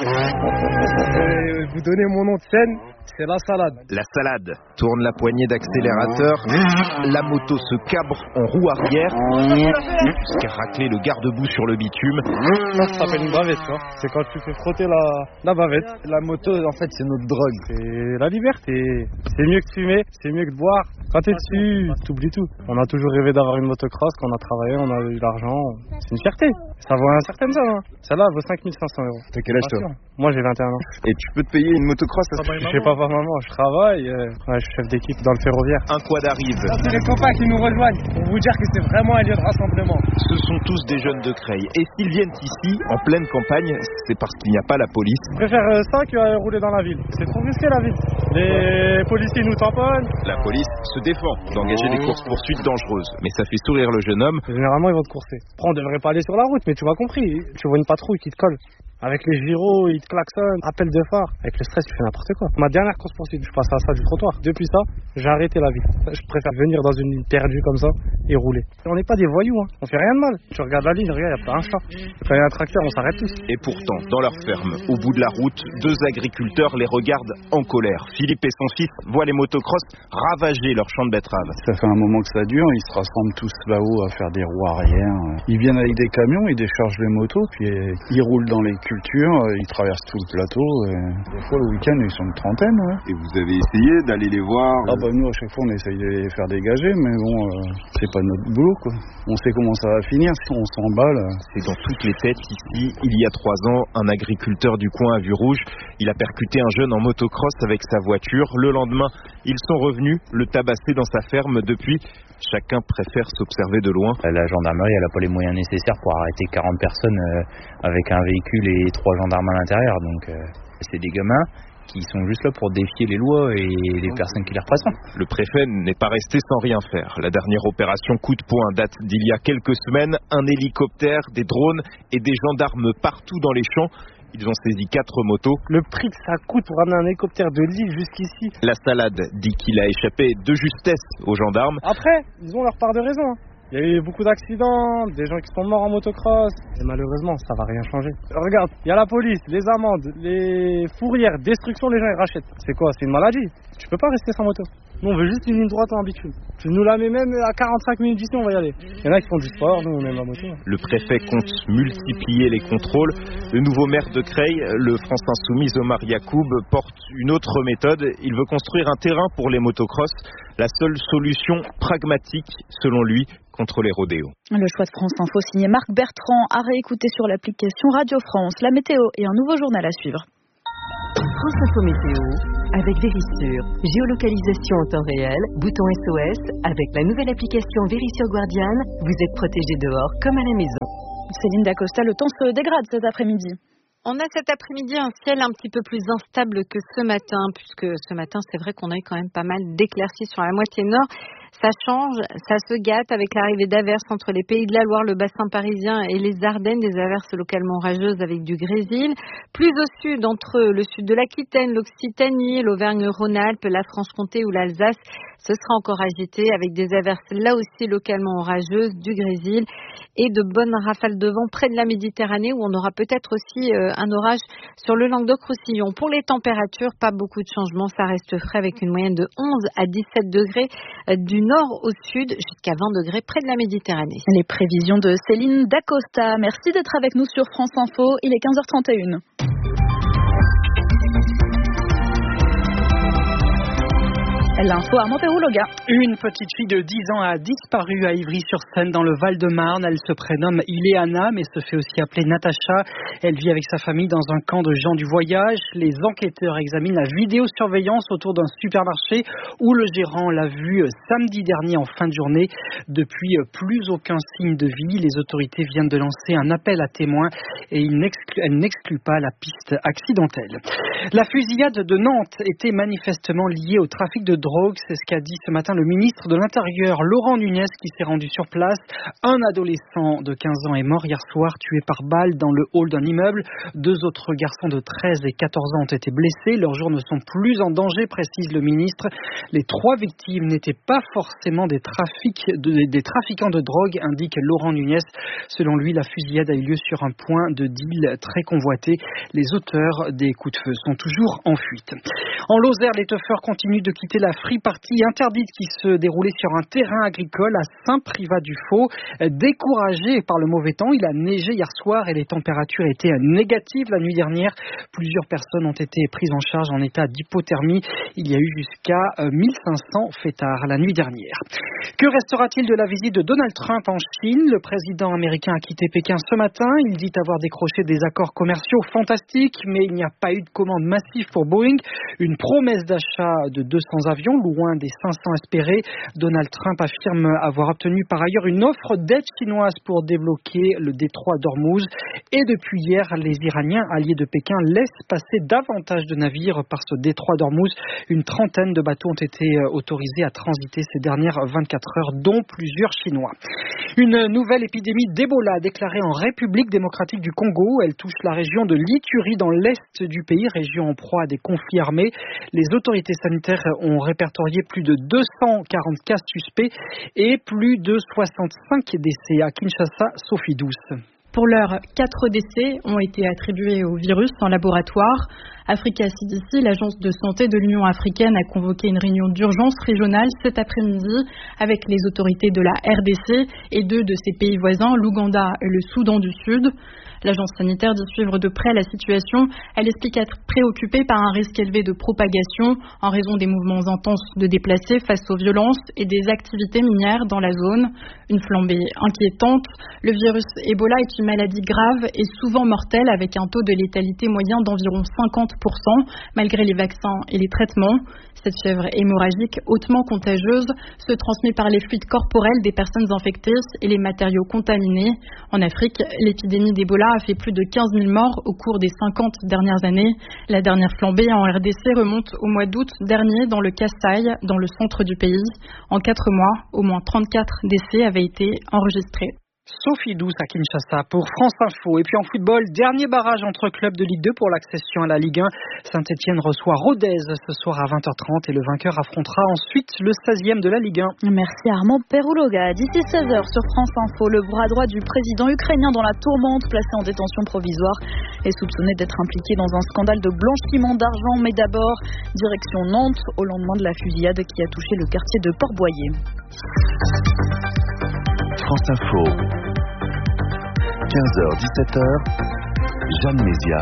Speaker 23: Vous donnez mon nom de scène, c'est la salade.
Speaker 9: La salade tourne la poignée d'accélérateur. La moto se cabre en roue arrière jusqu'à racler le garde-boue sur le bitume.
Speaker 23: Ça s'appelle une bavette, quoi. C'est quand tu fais frotter la bavette. La moto, en fait, c'est notre drogue. C'est la liberté. C'est mieux que fumer, c'est mieux que de boire. Quand t'es dessus, t'oublies tout. On a toujours rêvé d'avoir une motocross, quand on a travaillé, on a eu l'argent. C'est une fierté. Ça vaut un certain somme. Hein. Celle-là vaut 5 500 €.
Speaker 9: T'as quel âge toi?
Speaker 23: Moi j'ai 21 ans.
Speaker 9: Et tu peux te payer une motocross?
Speaker 23: Je fais papa maman, je travaille, je suis chef d'équipe dans le ferroviaire.
Speaker 9: Un quad arrive.
Speaker 23: C'est les copains qui nous rejoignent pour vous dire que c'est vraiment un lieu de rassemblement.
Speaker 9: Ce sont tous des jeunes de Creil. Et s'ils viennent ici, en pleine campagne, c'est parce qu'il n'y a pas la police.
Speaker 23: Je préfère ça que rouler dans la ville. C'est trop risqué la ville. Les policiers nous tamponnent.
Speaker 9: La police se défend d'engager des courses-poursuites dangereuses. Mais ça fait sourire le jeune homme.
Speaker 23: Généralement, ils vont te courser. Après, on devrait pas aller sur la route, mais tu m'as compris. Tu vois une patrouille qui te colle. Avec les gyros, ils te klaxonnent, appel de phare. Avec le stress, tu fais n'importe quoi. Ma dernière course-poursuite, je passe à ça du trottoir. Depuis ça, j'ai arrêté la vie. Je préfère venir dans une ligne perdue comme ça et rouler. On n'est pas des voyous, hein. On fait rien de mal. Tu regardes la ligne, regarde, il n'y a pas un chat. Quand il y a un tracteur, on s'arrête tous.
Speaker 9: Et pourtant, dans leur ferme, au bout de la route, 2 agriculteurs les regardent en colère. Philippe et son fils voient les motocross ravager leur champ de betteraves.
Speaker 24: Ça fait un moment que ça dure, ils se rassemblent tous là-haut à faire des roues arrière. Ils viennent avec des camions, ils déchargent les motos, puis ils roulent dans les cultures, ils traversent tout le plateau. Des fois, le week-end, ils sont une trentaine. Ouais.
Speaker 9: Et vous avez essayé d'aller les voir?
Speaker 24: Ah bah nous, à chaque fois, on essaye de les faire dégager, mais bon, c'est pas notre boulot, quoi. On sait comment ça va finir, si on s'emballe.
Speaker 9: C'est dans toutes les têtes ici. Il y a 3 ans, un agriculteur du coin à Vue-Rouge, il a percuté un jeune en motocross avec sa voiture. Le lendemain, ils sont revenus, le tabassé dans sa ferme. Depuis, chacun préfère s'observer de loin.
Speaker 5: La gendarmerie, elle n'a pas les moyens nécessaires pour arrêter 40 personnes avec un véhicule et 3 gendarmes à l'intérieur. Donc c'est des gamins qui sont juste là pour défier les lois et les personnes qui les représentent.
Speaker 9: Le préfet n'est pas resté sans rien faire. La dernière opération coup de poing date d'il y a quelques semaines. Un hélicoptère, des drones et des gendarmes partout dans les champs. Ils ont saisi 4 motos.
Speaker 23: Le prix que ça coûte pour ramener un hélicoptère de Lille jusqu'ici.
Speaker 9: La salade dit qu'il a échappé de justesse aux gendarmes.
Speaker 23: Après, ils ont leur part de raison. Il y a eu beaucoup d'accidents, des gens qui sont morts en motocross. Et malheureusement, ça va rien changer. Regarde, il y a la police, les amendes, les fourrières, destruction, les gens ils rachètent. C'est quoi? C'est une maladie. Tu peux pas rester sans moto. Nous, on veut juste une ligne droite en bitume. Tu nous la mets même à 45 minutes d'ici, on va y aller. Il y en a qui font du sport, nous on aime la moto.
Speaker 9: Le préfet compte multiplier les contrôles. Le nouveau maire de Creil, le France Insoumis Omar Yacoub, porte une autre méthode. Il veut construire un terrain pour les motocross. La seule solution pragmatique, selon lui, contre les rodéos.
Speaker 15: Le choix de France Info signé Marc Bertrand, à réécouter sur l'application Radio France. La météo et un nouveau journal à suivre.
Speaker 13: France Info Météo, avec Vérissure. Géolocalisation en temps réel, bouton SOS. Avec la nouvelle application Vérissure Guardian, vous êtes protégé dehors comme à la maison.
Speaker 15: Céline Dacosta, le temps se dégrade cet après-midi.
Speaker 11: On a cet après-midi un ciel un petit peu plus instable que ce matin, puisque ce matin, c'est vrai qu'on a eu quand même pas mal d'éclaircies sur la moitié nord. Ça change, ça se gâte avec l'arrivée d'averses entre les Pays de la Loire, le bassin parisien et les Ardennes, des averses localement orageuses avec du grésil. Plus au sud, entre le sud de l'Aquitaine, l'Occitanie, l'Auvergne-Rhône-Alpes, la Franche-Comté ou l'Alsace, ce sera encore agité avec des averses là aussi localement orageuses, du grésil et de bonnes rafales de vent près de la Méditerranée où on aura peut-être aussi un orage sur le Languedoc-Roussillon. Pour les températures, pas beaucoup de changements, ça reste frais avec une moyenne de 11 à 17 degrés du nord au sud jusqu'à 20 degrés près de la Méditerranée.
Speaker 15: Les prévisions de Céline Dacosta. Merci d'être avec nous sur France Info. Il est 15h31. L'info Armand Perrouloga.
Speaker 12: Une petite fille de 10 ans a disparu à Ivry-sur-Seine dans le Val-de-Marne. Elle se prénomme Ileana mais se fait aussi appeler Natacha. Elle vit avec sa famille dans un camp de gens du voyage. Les enquêteurs examinent la vidéosurveillance autour d'un supermarché où le gérant l'a vue samedi dernier en fin de journée. Depuis, plus aucun signe de vie. Les autorités viennent de lancer un appel à témoins et elle n'exclut pas la piste accidentelle. La fusillade de Nantes était manifestement liée au trafic de drogue. C'est ce qu'a dit ce matin le ministre de l'Intérieur, Laurent Nunez, qui s'est rendu sur place. Un adolescent de 15 ans est mort hier soir, tué par balle dans le hall d'un immeuble. 2 autres garçons de 13 et 14 ans ont été blessés. Leurs jours ne sont plus en danger, précise le ministre. Les 3 victimes n'étaient pas forcément des trafiquants de drogue, indique Laurent Nunez. Selon lui, la fusillade a eu lieu sur un point de deal très convoité. Les auteurs des coups de feu sont toujours en fuite. En Lozère, les teufeurs continuent de quitter la free party interdite qui se déroulait sur un terrain agricole à Saint-Privat-du-Faux. Découragé par le mauvais temps, il a neigé hier soir et les températures étaient négatives la nuit dernière. Plusieurs personnes ont été prises en charge en état d'hypothermie. Il y a eu jusqu'à 1500 fêtards la nuit dernière. Que restera-t-il de la visite de Donald Trump en Chine? Le président américain a quitté Pékin ce matin. Il dit avoir décroché des accords commerciaux fantastiques, mais il n'y a pas eu de commande massive pour Boeing. Une promesse d'achat de 200 avions, loin des 500 espérés. Donald Trump affirme avoir obtenu par ailleurs une offre d'aide chinoise pour débloquer le détroit d'Ormuz. Et depuis hier, les Iraniens alliés de Pékin laissent passer davantage de navires par ce détroit d'Ormuz. Une trentaine de bateaux ont été autorisés à transiter ces dernières 24 heures, dont plusieurs Chinois. Une nouvelle épidémie d'Ebola déclarée en République démocratique du Congo. Elle touche la région de l'Ituri dans l'est du pays, région en proie à des conflits armés. Les autorités sanitaires ont répertorié plus de 240 cas suspects et plus de 65 décès à Kinshasa, Sophie Douce.
Speaker 14: Pour l'heure, 4 décès ont été attribués au virus en laboratoire. Africa CDC, l'agence de santé de l'Union africaine, a convoqué une réunion d'urgence régionale cet après-midi avec les autorités de la RDC et 2 de ses pays voisins, l'Ouganda et le Soudan du Sud. L'agence sanitaire dit suivre de près la situation. Elle explique être préoccupée par un risque élevé de propagation en raison des mouvements intenses de déplacés face aux violences et des activités minières dans la zone. Une flambée inquiétante. Le virus Ebola est une maladie grave et souvent mortelle avec un taux de létalité moyen d'environ 50% malgré les vaccins et les traitements. Cette fièvre hémorragique hautement contagieuse se transmet par les fluides corporels des personnes infectées et les matériaux contaminés. En Afrique, l'épidémie d'Ebola a fait plus de 15 000 morts au cours des 50 dernières années. La dernière flambée en RDC remonte au mois d'août dernier dans le Kasaï, dans le centre du pays. En 4 mois, au moins 34 décès avaient été enregistrés.
Speaker 12: Sophie Douce à Kinshasa pour France Info. Et puis en football, dernier barrage entre clubs de Ligue 2 pour l'accession à la Ligue 1. Saint-Etienne reçoit Rodez ce soir à 20h30 et le vainqueur affrontera ensuite le 16e de la Ligue 1.
Speaker 15: Merci Armand Perouloga. D'ici 16h sur France Info, le bras droit du président ukrainien dans la tourmente, placé en détention provisoire, est soupçonné d'être impliqué dans un scandale de blanchiment d'argent. Mais d'abord, direction Nantes, au lendemain de la fusillade qui a touché le quartier de Port-Boyer.
Speaker 16: France Info, 15h-17h, Jeanne Mézia.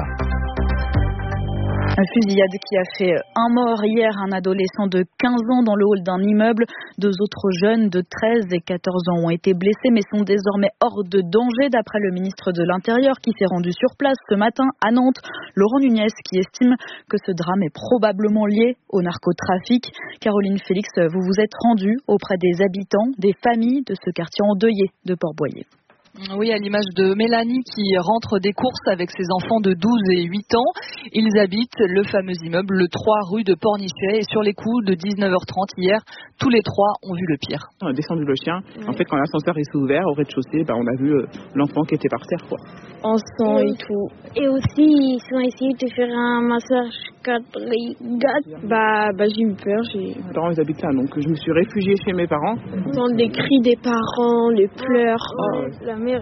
Speaker 15: Une fusillade qui a fait un mort hier, un adolescent de 15 ans dans le hall d'un immeuble. 2 autres jeunes de 13 et 14 ans ont été blessés mais sont désormais hors de danger d'après le ministre de l'Intérieur qui s'est rendu sur place ce matin à Nantes. Laurent Nunez qui estime que ce drame est probablement lié au narcotrafic. Caroline Félix, vous vous êtes rendue auprès des habitants, des familles de ce quartier endeuillé de Port-Boyer.
Speaker 17: Oui, à l'image de Mélanie qui rentre des courses avec ses enfants de 12 et 8 ans. Ils habitent le fameux immeuble, le 3 rue de Pornichet. Et sur les coups de 19h30 hier, tous les 3 ont vu le pire.
Speaker 18: On a descendu le chien. En fait, quand l'ascenseur s'est ouvert au rez-de-chaussée, on a vu l'enfant qui était par terre, quoi.
Speaker 19: En sang et tout. Et aussi, ils ont essayé de faire un massage cardiaque. J'ai eu peur.
Speaker 18: Mes parents, ils habitent là, donc je me suis réfugiée chez mes parents.
Speaker 19: J'entends les cris des parents, les pleurs. La mère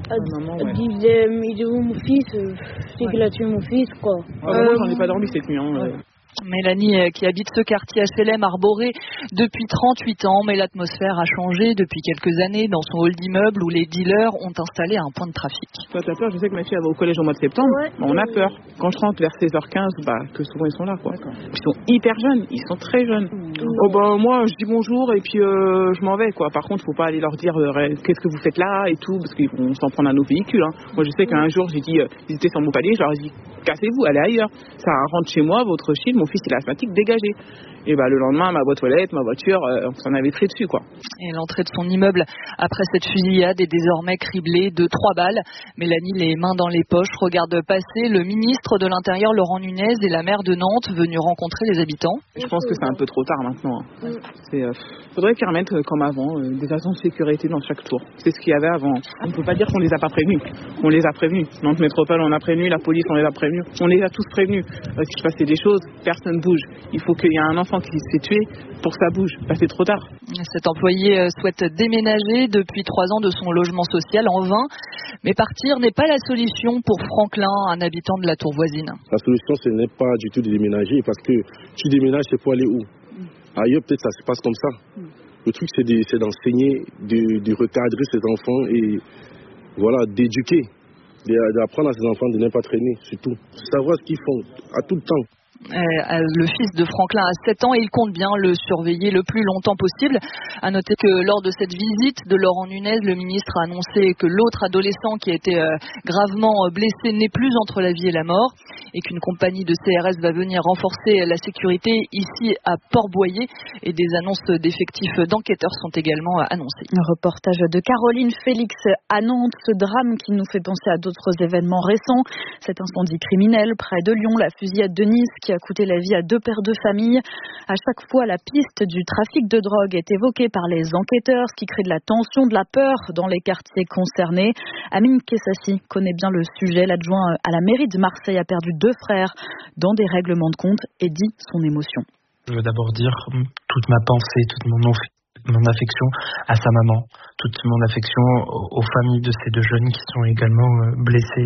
Speaker 19: disait, mais il est où mon fils? C'est qu'il a tué mon fils, quoi.
Speaker 18: Moi, j'en ai pas dormi cette nuit.
Speaker 17: Mélanie qui habite ce quartier HLM arboré depuis 38 ans, mais l'atmosphère a changé depuis quelques années dans son hall d'immeuble où les dealers ont installé un point de trafic.
Speaker 18: Toi, t'as peur? Je sais que ma fille va au collège au mois de septembre. On a peur. Quand je rentre vers 16h15, que souvent ils sont là, quoi. Ils sont hyper jeunes, ils sont très jeunes. Moi, je dis bonjour et puis je m'en vais, quoi. Par contre, faut pas aller leur dire qu'est-ce que vous faites là et tout, parce qu'ils vont s'en prendre à nos véhicules. Moi, je sais qu'un jour, j'ai dit, ils étaient sur mon palier, je leur ai dit, cassez-vous, allez ailleurs. Ça rentre chez moi, votre chill, mon fils il est asthmatique, dégagez. Et le lendemain, ma boîte aux lettres, ma voiture, on s'en avait pris dessus, quoi.
Speaker 17: Et l'entrée de son immeuble après cette fusillade est désormais criblée de 3 balles. Mélanie, les mains dans les poches, regarde passer le ministre de l'Intérieur, Laurent Nunez, et la maire de Nantes, venus rencontrer les habitants.
Speaker 18: Je pense que c'est un peu trop tard maintenant. Faudrait qu'ils remettent, comme avant, des agents de sécurité dans chaque tour. C'est ce qu'il y avait avant. On ne peut pas dire qu'on les a pas prévenus. On les a prévenus. Nantes Métropole, on a prévenu. La police, on les a prévenus. On les a tous prévenus. Si je passais des choses, personne bouge. Il faut qu'il y ait un enfant qui s'est tué pour que ça bouge. C'est trop tard.
Speaker 17: Cet employé souhaite déménager depuis 3 ans de son logement social en vain. Mais partir n'est pas la solution pour Franklin, un habitant de la tour voisine.
Speaker 21: La solution, ce n'est pas du tout de déménager parce que tu déménages, c'est pour aller où? Ailleurs, peut-être ça se passe comme ça. Le truc, c'est d'enseigner, de recadrer ses enfants et d'éduquer, d'apprendre à ses enfants de ne pas traîner, surtout. Savoir ce qu'ils font à tout le temps.
Speaker 17: Le fils de Franklin a 7 ans et il compte bien le surveiller le plus longtemps possible. À noter que lors de cette visite de Laurent Nunez, le ministre a annoncé que l'autre adolescent qui a été gravement blessé n'est plus entre la vie et la mort et qu'une compagnie de CRS va venir renforcer la sécurité ici à Port-Boyer et des annonces d'effectifs d'enquêteurs sont également annoncées.
Speaker 15: Un reportage de Caroline Félix à Nantes, ce drame qui nous fait penser à d'autres événements récents. Cet incendie criminel près de Lyon, la fusillade de Nice qui a coûté la vie à 2 pères de famille. À chaque fois, la piste du trafic de drogue est évoquée par les enquêteurs, ce qui crée de la tension, de la peur dans les quartiers concernés. Amine Kessassi connaît bien le sujet. L'adjoint à la mairie de Marseille a perdu 2 frères dans des règlements de compte et dit son émotion.
Speaker 25: Je veux d'abord dire toute ma pensée, toute mon
Speaker 1: mon affection à sa maman, toute mon affection aux familles de ces deux jeunes qui sont également blessés,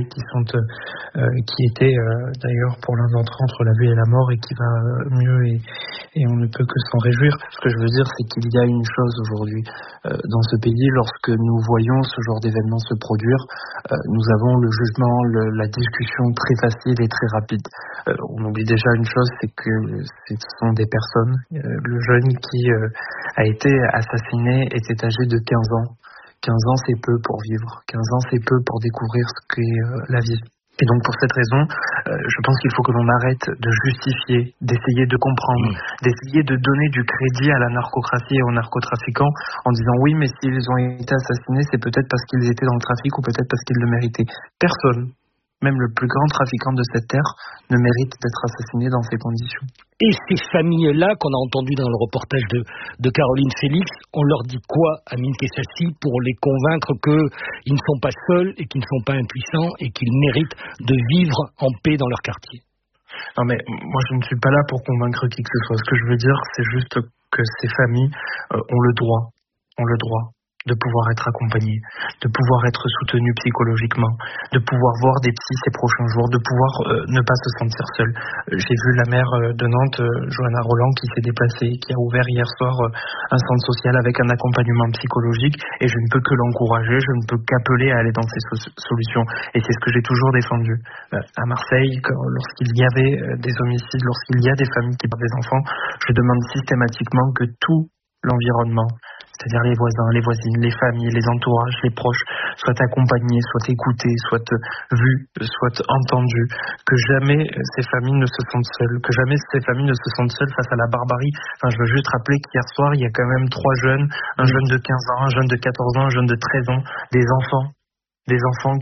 Speaker 1: qui étaient d'ailleurs pour l'un d'entre eux entre la vie et la mort et qui va mieux et on ne peut que s'en réjouir. Ce que je veux dire, c'est qu'il y a une chose aujourd'hui dans ce pays, lorsque nous voyons ce genre d'événements se produire, nous avons le jugement, la discussion très facile et très rapide. On oublie déjà une chose, c'est que ce sont des personnes. Le jeune qui a été assassiné était âgé de 15 ans. 15 ans, c'est peu pour vivre. 15 ans, c'est peu pour découvrir ce qu'est la vie. Et donc pour cette raison, je pense qu'il faut que l'on arrête de justifier, d'essayer de comprendre, d'essayer de donner du crédit à la narcocratie et aux narcotrafiquants en disant oui, mais s'ils ont été assassinés, c'est peut-être parce qu'ils étaient dans le trafic ou peut-être parce qu'ils le méritaient. Personne, même le plus grand trafiquant de cette terre, ne mérite d'être assassiné dans ces conditions.
Speaker 2: Et ces familles-là qu'on a entendues dans le reportage de Caroline Félix, on leur dit quoi, Amine Kessassi, pour les convaincre qu'ils ne sont pas seuls et qu'ils ne sont pas impuissants et qu'ils méritent de vivre en paix dans leur quartier?
Speaker 1: Non mais moi je ne suis pas là pour convaincre qui que ce soit. Ce que je veux dire, c'est juste que ces familles ont le droit de pouvoir être accompagnés, de pouvoir être soutenus psychologiquement, de pouvoir voir des psys ces prochains jours, de pouvoir ne pas se sentir seul. J'ai vu la maire de Nantes, Johanna Roland, qui s'est déplacée, qui a ouvert hier soir un centre social avec un accompagnement psychologique, et je ne peux que l'encourager, je ne peux qu'appeler à aller dans ces solutions. Et c'est ce que j'ai toujours défendu. À Marseille, lorsqu'il y avait des homicides, lorsqu'il y a des familles qui perdent des enfants, je demande systématiquement que tout l'environnement, c'est-à-dire les voisins, les voisines, les familles, les entourages, les proches, soient accompagnés, soient écoutés, soient vus, soient entendus, que jamais ces familles ne se sentent seules, que jamais ces familles ne se sentent seules face à la barbarie. Enfin, je veux juste rappeler qu'hier soir, il y a quand même 3 jeunes, un jeune de 15 ans, un jeune de 14 ans, un jeune de 13 ans, des enfants